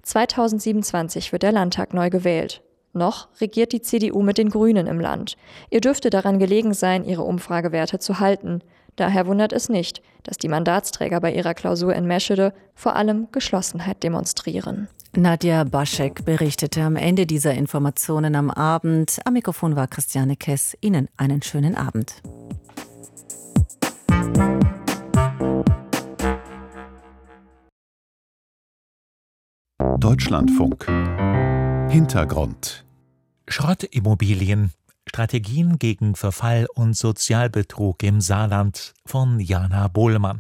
2027 wird der Landtag neu gewählt. Noch regiert die CDU mit den Grünen im Land. Ihr dürfte daran gelegen sein, ihre Umfragewerte zu halten. Daher wundert es nicht, dass die Mandatsträger bei ihrer Klausur in Meschede vor allem Geschlossenheit demonstrieren. Nadja Baschek berichtete am Ende dieser Informationen am Abend. Am Mikrofon war Christiane Kess. Ihnen einen schönen Abend. Deutschlandfunk. Hintergrund. Schrottimmobilien. Strategien gegen Verfall und Sozialbetrug im Saarland von Jana Bohlmann.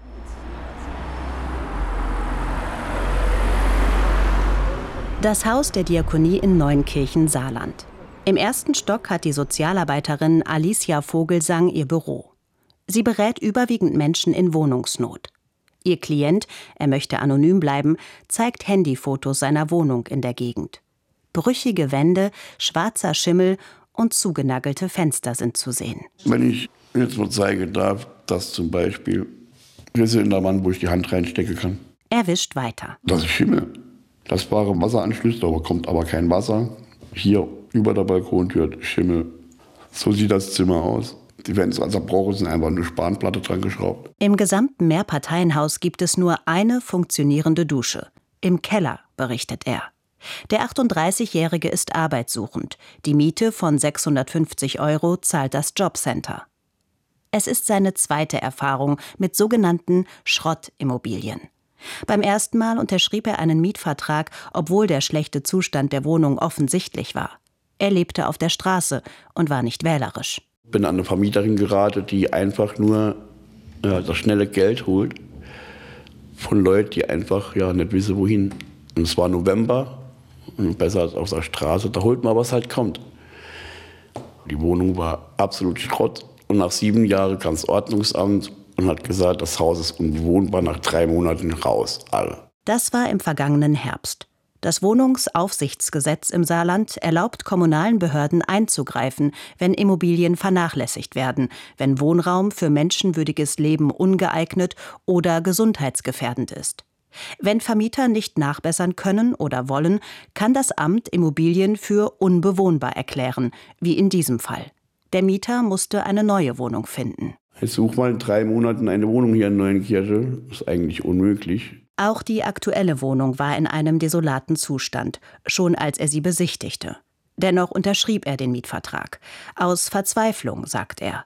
Das Haus der Diakonie in Neunkirchen, Saarland. Im ersten Stock hat die Sozialarbeiterin Alicia Vogelsang ihr Büro. Sie berät überwiegend Menschen in Wohnungsnot. Ihr Klient, er möchte anonym bleiben, zeigt Handyfotos seiner Wohnung in der Gegend. Brüchige Wände, schwarzer Schimmel und zugenagelte Fenster sind zu sehen. Wenn ich jetzt mal zeigen darf, dass zum Beispiel Risse in der Wand, wo ich die Hand reinstecken kann. Er wischt weiter. Das ist Schimmel. Das waren Wasseranschlüsse, da kommt aber kein Wasser. Hier über der Balkontür Schimmel. So sieht das Zimmer aus. Die Fenster zerbrochen, sind einfach eine Spanplatte dran geschraubt. Im gesamten Mehrparteienhaus gibt es nur eine funktionierende Dusche. Im Keller, berichtet er. Der 38-Jährige ist arbeitssuchend. Die Miete von 650 € zahlt das Jobcenter. Es ist seine zweite Erfahrung mit sogenannten Schrottimmobilien. Beim ersten Mal unterschrieb er einen Mietvertrag, obwohl der schlechte Zustand der Wohnung offensichtlich war. Er lebte auf der Straße und war nicht wählerisch. Ich bin an eine Vermieterin geraten, die einfach nur das schnelle Geld holt von Leuten, die einfach nicht wissen, wohin. Und es war November, und besser als auf der Straße, da holt man, was halt kommt. Die Wohnung war absolut Schrott und nach 7 Jahren kam das Ordnungsamt und hat gesagt, das Haus ist unbewohnbar, nach 3 Monaten raus, alle. Das war im vergangenen Herbst. Das Wohnungsaufsichtsgesetz im Saarland erlaubt kommunalen Behörden einzugreifen, wenn Immobilien vernachlässigt werden, wenn Wohnraum für menschenwürdiges Leben ungeeignet oder gesundheitsgefährdend ist. Wenn Vermieter nicht nachbessern können oder wollen, kann das Amt Immobilien für unbewohnbar erklären, wie in diesem Fall. Der Mieter musste eine neue Wohnung finden. Ich suche mal in 3 Monaten eine Wohnung hier in Neunkirchen. Das ist eigentlich unmöglich. Auch die aktuelle Wohnung war in einem desolaten Zustand, schon als er sie besichtigte. Dennoch unterschrieb er den Mietvertrag. Aus Verzweiflung, sagt er.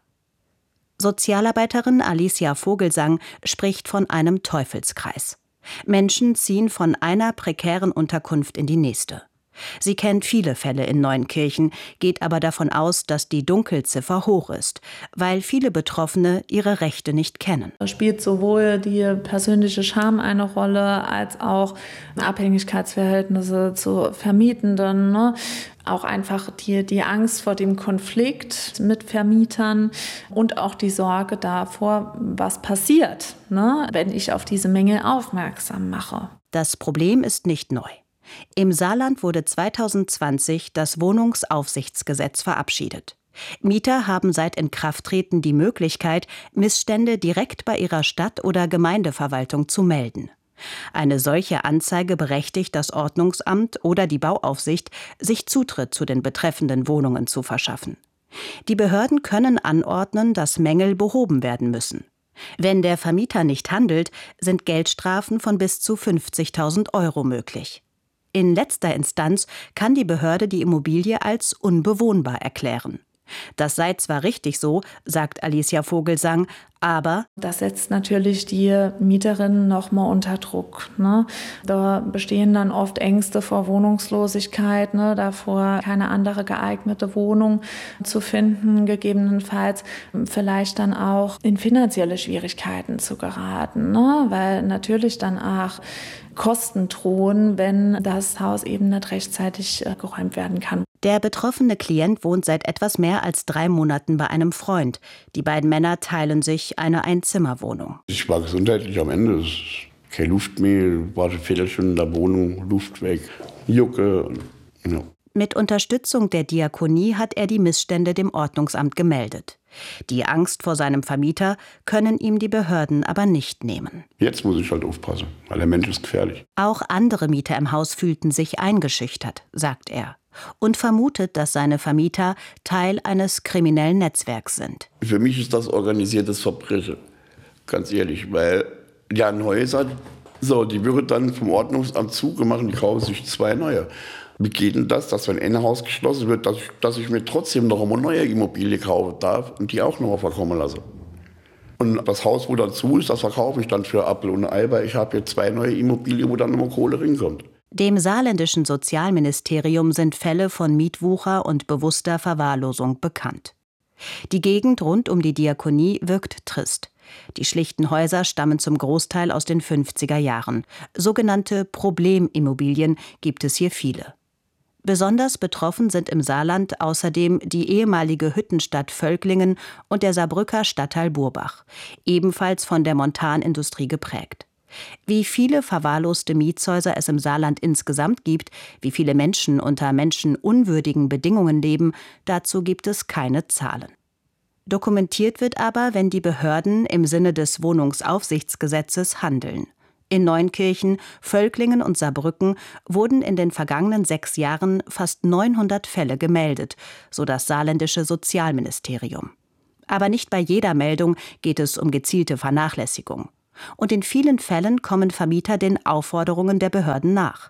Sozialarbeiterin Alicia Vogelsang spricht von einem Teufelskreis. Menschen ziehen von einer prekären Unterkunft in die nächste. Sie kennt viele Fälle in Neunkirchen, geht aber davon aus, dass die Dunkelziffer hoch ist, weil viele Betroffene ihre Rechte nicht kennen. Da spielt sowohl die persönliche Scham eine Rolle, als auch Abhängigkeitsverhältnisse zu Vermietenden, ne? Auch einfach die Angst vor dem Konflikt mit Vermietern und auch die Sorge davor, was passiert, ne, wenn ich auf diese Mängel aufmerksam mache. Das Problem ist nicht neu. Im Saarland wurde 2020 das Wohnungsaufsichtsgesetz verabschiedet. Mieter haben seit Inkrafttreten die Möglichkeit, Missstände direkt bei ihrer Stadt- oder Gemeindeverwaltung zu melden. Eine solche Anzeige berechtigt das Ordnungsamt oder die Bauaufsicht, sich Zutritt zu den betreffenden Wohnungen zu verschaffen. Die Behörden können anordnen, dass Mängel behoben werden müssen. Wenn der Vermieter nicht handelt, sind Geldstrafen von bis zu 50.000 € möglich. In letzter Instanz kann die Behörde die Immobilie als unbewohnbar erklären. Das sei zwar richtig so, sagt Alicia Vogelsang, aber das setzt natürlich die Mieterinnen noch mal unter Druck, ne? Da bestehen dann oft Ängste vor Wohnungslosigkeit, ne? Davor keine andere geeignete Wohnung zu finden, gegebenenfalls vielleicht dann auch in finanzielle Schwierigkeiten zu geraten, ne? Weil natürlich dann auch Kosten drohen, wenn das Haus eben nicht rechtzeitig geräumt werden kann. Der betroffene Klient wohnt seit etwas mehr als 3 Monaten bei einem Freund. Die beiden Männer teilen sich eine Einzimmerwohnung. Ich war gesundheitlich am Ende. Es ist keine Luft mehr, war schon 4 Stunden in der Wohnung, Luft weg, Jucke. Ja. Mit Unterstützung der Diakonie hat er die Missstände dem Ordnungsamt gemeldet. Die Angst vor seinem Vermieter können ihm die Behörden aber nicht nehmen. Jetzt muss ich halt aufpassen, weil der Mensch ist gefährlich. Auch andere Mieter im Haus fühlten sich eingeschüchtert, sagt er. Und vermutet, dass seine Vermieter Teil eines kriminellen Netzwerks sind. Für mich ist das organisiertes Verbrechen, ganz ehrlich, weil die haben Häuser, die wird dann vom Ordnungsamt zugemacht und die kaufen sich 2 neue. Wie geht denn das, dass wenn ein Haus geschlossen wird, dass ich mir trotzdem noch eine neue Immobilie kaufen darf und die auch noch mal verkommen lasse? Und das Haus, wo dann zu ist, das verkaufe ich dann für Apfel und Ei, weil ich habe jetzt 2 neue Immobilien, wo dann noch mal Kohle reinkommt. Dem saarländischen Sozialministerium sind Fälle von Mietwucher und bewusster Verwahrlosung bekannt. Die Gegend rund um die Diakonie wirkt trist. Die schlichten Häuser stammen zum Großteil aus den 50er Jahren. Sogenannte Problemimmobilien gibt es hier viele. Besonders betroffen sind im Saarland außerdem die ehemalige Hüttenstadt Völklingen und der Saarbrücker Stadtteil Burbach, ebenfalls von der Montanindustrie geprägt. Wie viele verwahrloste Mietshäuser es im Saarland insgesamt gibt, wie viele Menschen unter menschenunwürdigen Bedingungen leben, dazu gibt es keine Zahlen. Dokumentiert wird aber, wenn die Behörden im Sinne des Wohnungsaufsichtsgesetzes handeln. In Neunkirchen, Völklingen und Saarbrücken wurden in den vergangenen 6 Jahren fast 900 Fälle gemeldet, so das saarländische Sozialministerium. Aber nicht bei jeder Meldung geht es um gezielte Vernachlässigung. Und in vielen Fällen kommen Vermieter den Aufforderungen der Behörden nach.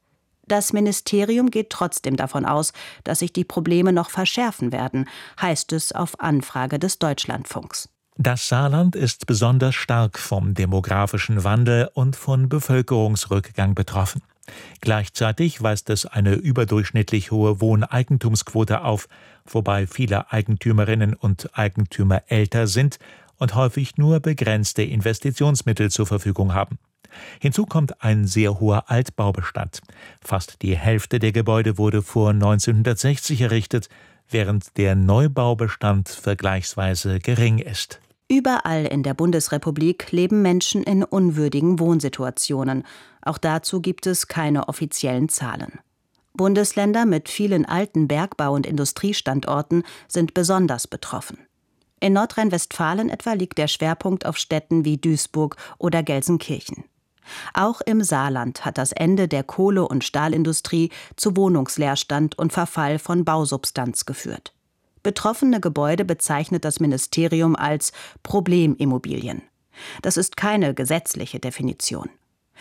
Das Ministerium geht trotzdem davon aus, dass sich die Probleme noch verschärfen werden, heißt es auf Anfrage des Deutschlandfunks. Das Saarland ist besonders stark vom demografischen Wandel und von Bevölkerungsrückgang betroffen. Gleichzeitig weist es eine überdurchschnittlich hohe Wohneigentumsquote auf, wobei viele Eigentümerinnen und Eigentümer älter sind und häufig nur begrenzte Investitionsmittel zur Verfügung haben. Hinzu kommt ein sehr hoher Altbaubestand. Fast die Hälfte der Gebäude wurde vor 1960 errichtet, während der Neubaubestand vergleichsweise gering ist. Überall in der Bundesrepublik leben Menschen in unwürdigen Wohnsituationen. Auch dazu gibt es keine offiziellen Zahlen. Bundesländer mit vielen alten Bergbau- und Industriestandorten sind besonders betroffen. In Nordrhein-Westfalen etwa liegt der Schwerpunkt auf Städten wie Duisburg oder Gelsenkirchen. Auch im Saarland hat das Ende der Kohle- und Stahlindustrie zu Wohnungsleerstand und Verfall von Bausubstanz geführt. Betroffene Gebäude bezeichnet das Ministerium als Problemimmobilien. Das ist keine gesetzliche Definition.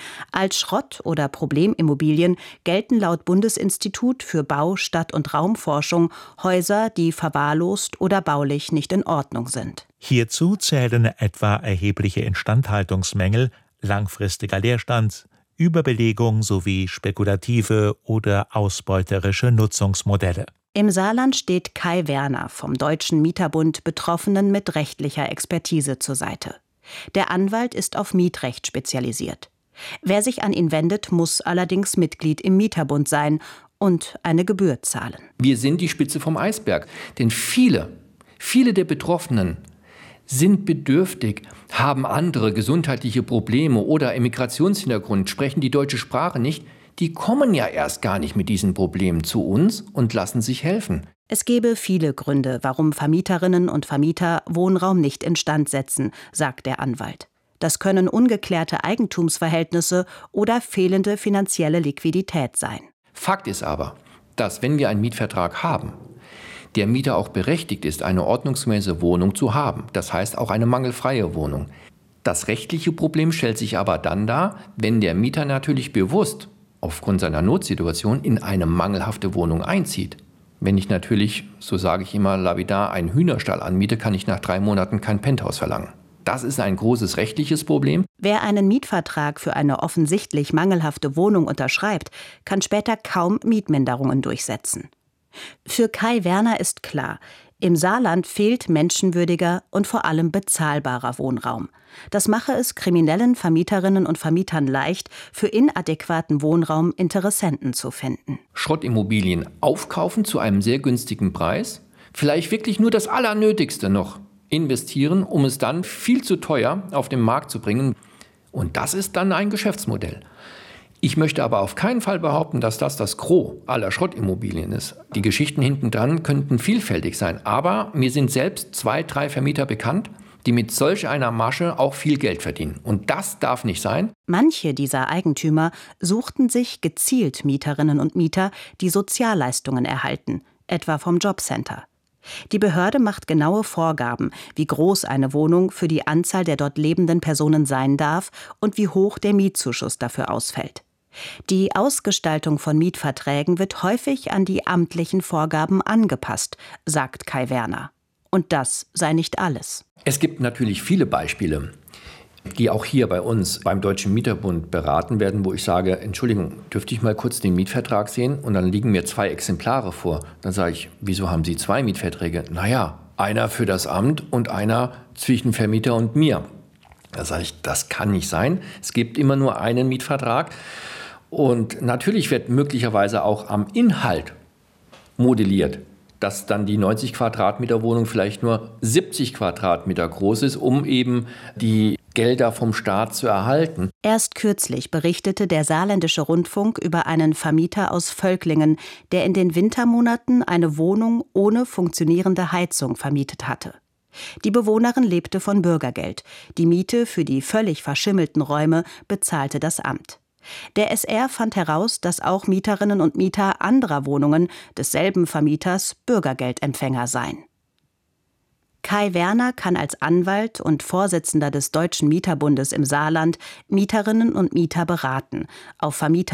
Als Schrott- oder Problemimmobilien gelten laut Bundesinstitut für Bau-, Stadt- und Raumforschung Häuser, die verwahrlost oder baulich nicht in Ordnung sind. Hierzu zählen etwa erhebliche Instandhaltungsmängel, langfristiger Leerstand, Überbelegung sowie spekulative oder ausbeuterische Nutzungsmodelle. Im Saarland steht Kai Werner vom Deutschen Mieterbund Betroffenen mit rechtlicher Expertise zur Seite. Der Anwalt ist auf Mietrecht spezialisiert. Wer sich an ihn wendet, muss allerdings Mitglied im Mieterbund sein und eine Gebühr zahlen. Wir sind die Spitze vom Eisberg, denn viele der Betroffenen sind bedürftig, haben andere gesundheitliche Probleme oder Immigrationshintergrund, sprechen die deutsche Sprache nicht. Die kommen ja erst gar nicht mit diesen Problemen zu uns und lassen sich helfen. Es gebe viele Gründe, warum Vermieterinnen und Vermieter Wohnraum nicht instand setzen, sagt der Anwalt. Das können ungeklärte Eigentumsverhältnisse oder fehlende finanzielle Liquidität sein. Fakt ist aber, dass wenn wir einen Mietvertrag haben, der Mieter auch berechtigt ist, eine ordnungsgemäße Wohnung zu haben. Das heißt auch eine mangelfreie Wohnung. Das rechtliche Problem stellt sich aber dann dar, wenn der Mieter natürlich bewusst aufgrund seiner Notsituation in eine mangelhafte Wohnung einzieht. Wenn ich natürlich, so sage ich immer lapidar, einen Hühnerstall anmiete, kann ich nach 3 Monaten kein Penthouse verlangen. Das ist ein großes rechtliches Problem. Wer einen Mietvertrag für eine offensichtlich mangelhafte Wohnung unterschreibt, kann später kaum Mietminderungen durchsetzen. Für Kai Werner ist klar, im Saarland fehlt menschenwürdiger und vor allem bezahlbarer Wohnraum. Das mache es kriminellen Vermieterinnen und Vermietern leicht, für inadäquaten Wohnraum Interessenten zu finden. Schrottimmobilien aufkaufen zu einem sehr günstigen Preis, vielleicht wirklich nur das Allernötigste noch investieren, um es dann viel zu teuer auf den Markt zu bringen. Und das ist dann ein Geschäftsmodell. Ich möchte aber auf keinen Fall behaupten, dass das Gros aller Schrottimmobilien ist. Die Geschichten hinten dran könnten vielfältig sein. Aber mir sind selbst 2, 3 Vermieter bekannt, die mit solch einer Masche auch viel Geld verdienen. Und das darf nicht sein. Manche dieser Eigentümer suchten sich gezielt Mieterinnen und Mieter, die Sozialleistungen erhalten, etwa vom Jobcenter. Die Behörde macht genaue Vorgaben, wie groß eine Wohnung für die Anzahl der dort lebenden Personen sein darf und wie hoch der Mietzuschuss dafür ausfällt. Die Ausgestaltung von Mietverträgen wird häufig an die amtlichen Vorgaben angepasst, sagt Kai Werner. Und das sei nicht alles. Es gibt natürlich viele Beispiele. die auch hier bei uns beim Deutschen Mieterbund beraten werden, wo ich sage, Entschuldigung, dürfte ich mal kurz den Mietvertrag sehen? Und dann liegen mir 2 Exemplare vor. Dann sage ich, wieso haben Sie 2 Mietverträge? Naja, einer für das Amt und einer zwischen Vermieter und mir. Da sage ich, das kann nicht sein. Es gibt immer nur einen Mietvertrag. Und natürlich wird möglicherweise auch am Inhalt modelliert, dass dann die 90 Quadratmeter Wohnung vielleicht nur 70 Quadratmeter groß ist, um eben die Gelder vom Staat zu erhalten. Erst kürzlich berichtete der Saarländische Rundfunk über einen Vermieter aus Völklingen, der in den Wintermonaten eine Wohnung ohne funktionierende Heizung vermietet hatte. Die Bewohnerin lebte von Bürgergeld. Die Miete für die völlig verschimmelten Räume bezahlte das Amt. Der SR fand heraus, dass auch Mieterinnen und Mieter anderer Wohnungen desselben Vermieters Bürgergeldempfänger seien. Kai Werner kann als Anwalt und Vorsitzender des Deutschen Mieterbundes im Saarland Mieterinnen und Mieter beraten, auf Vermieter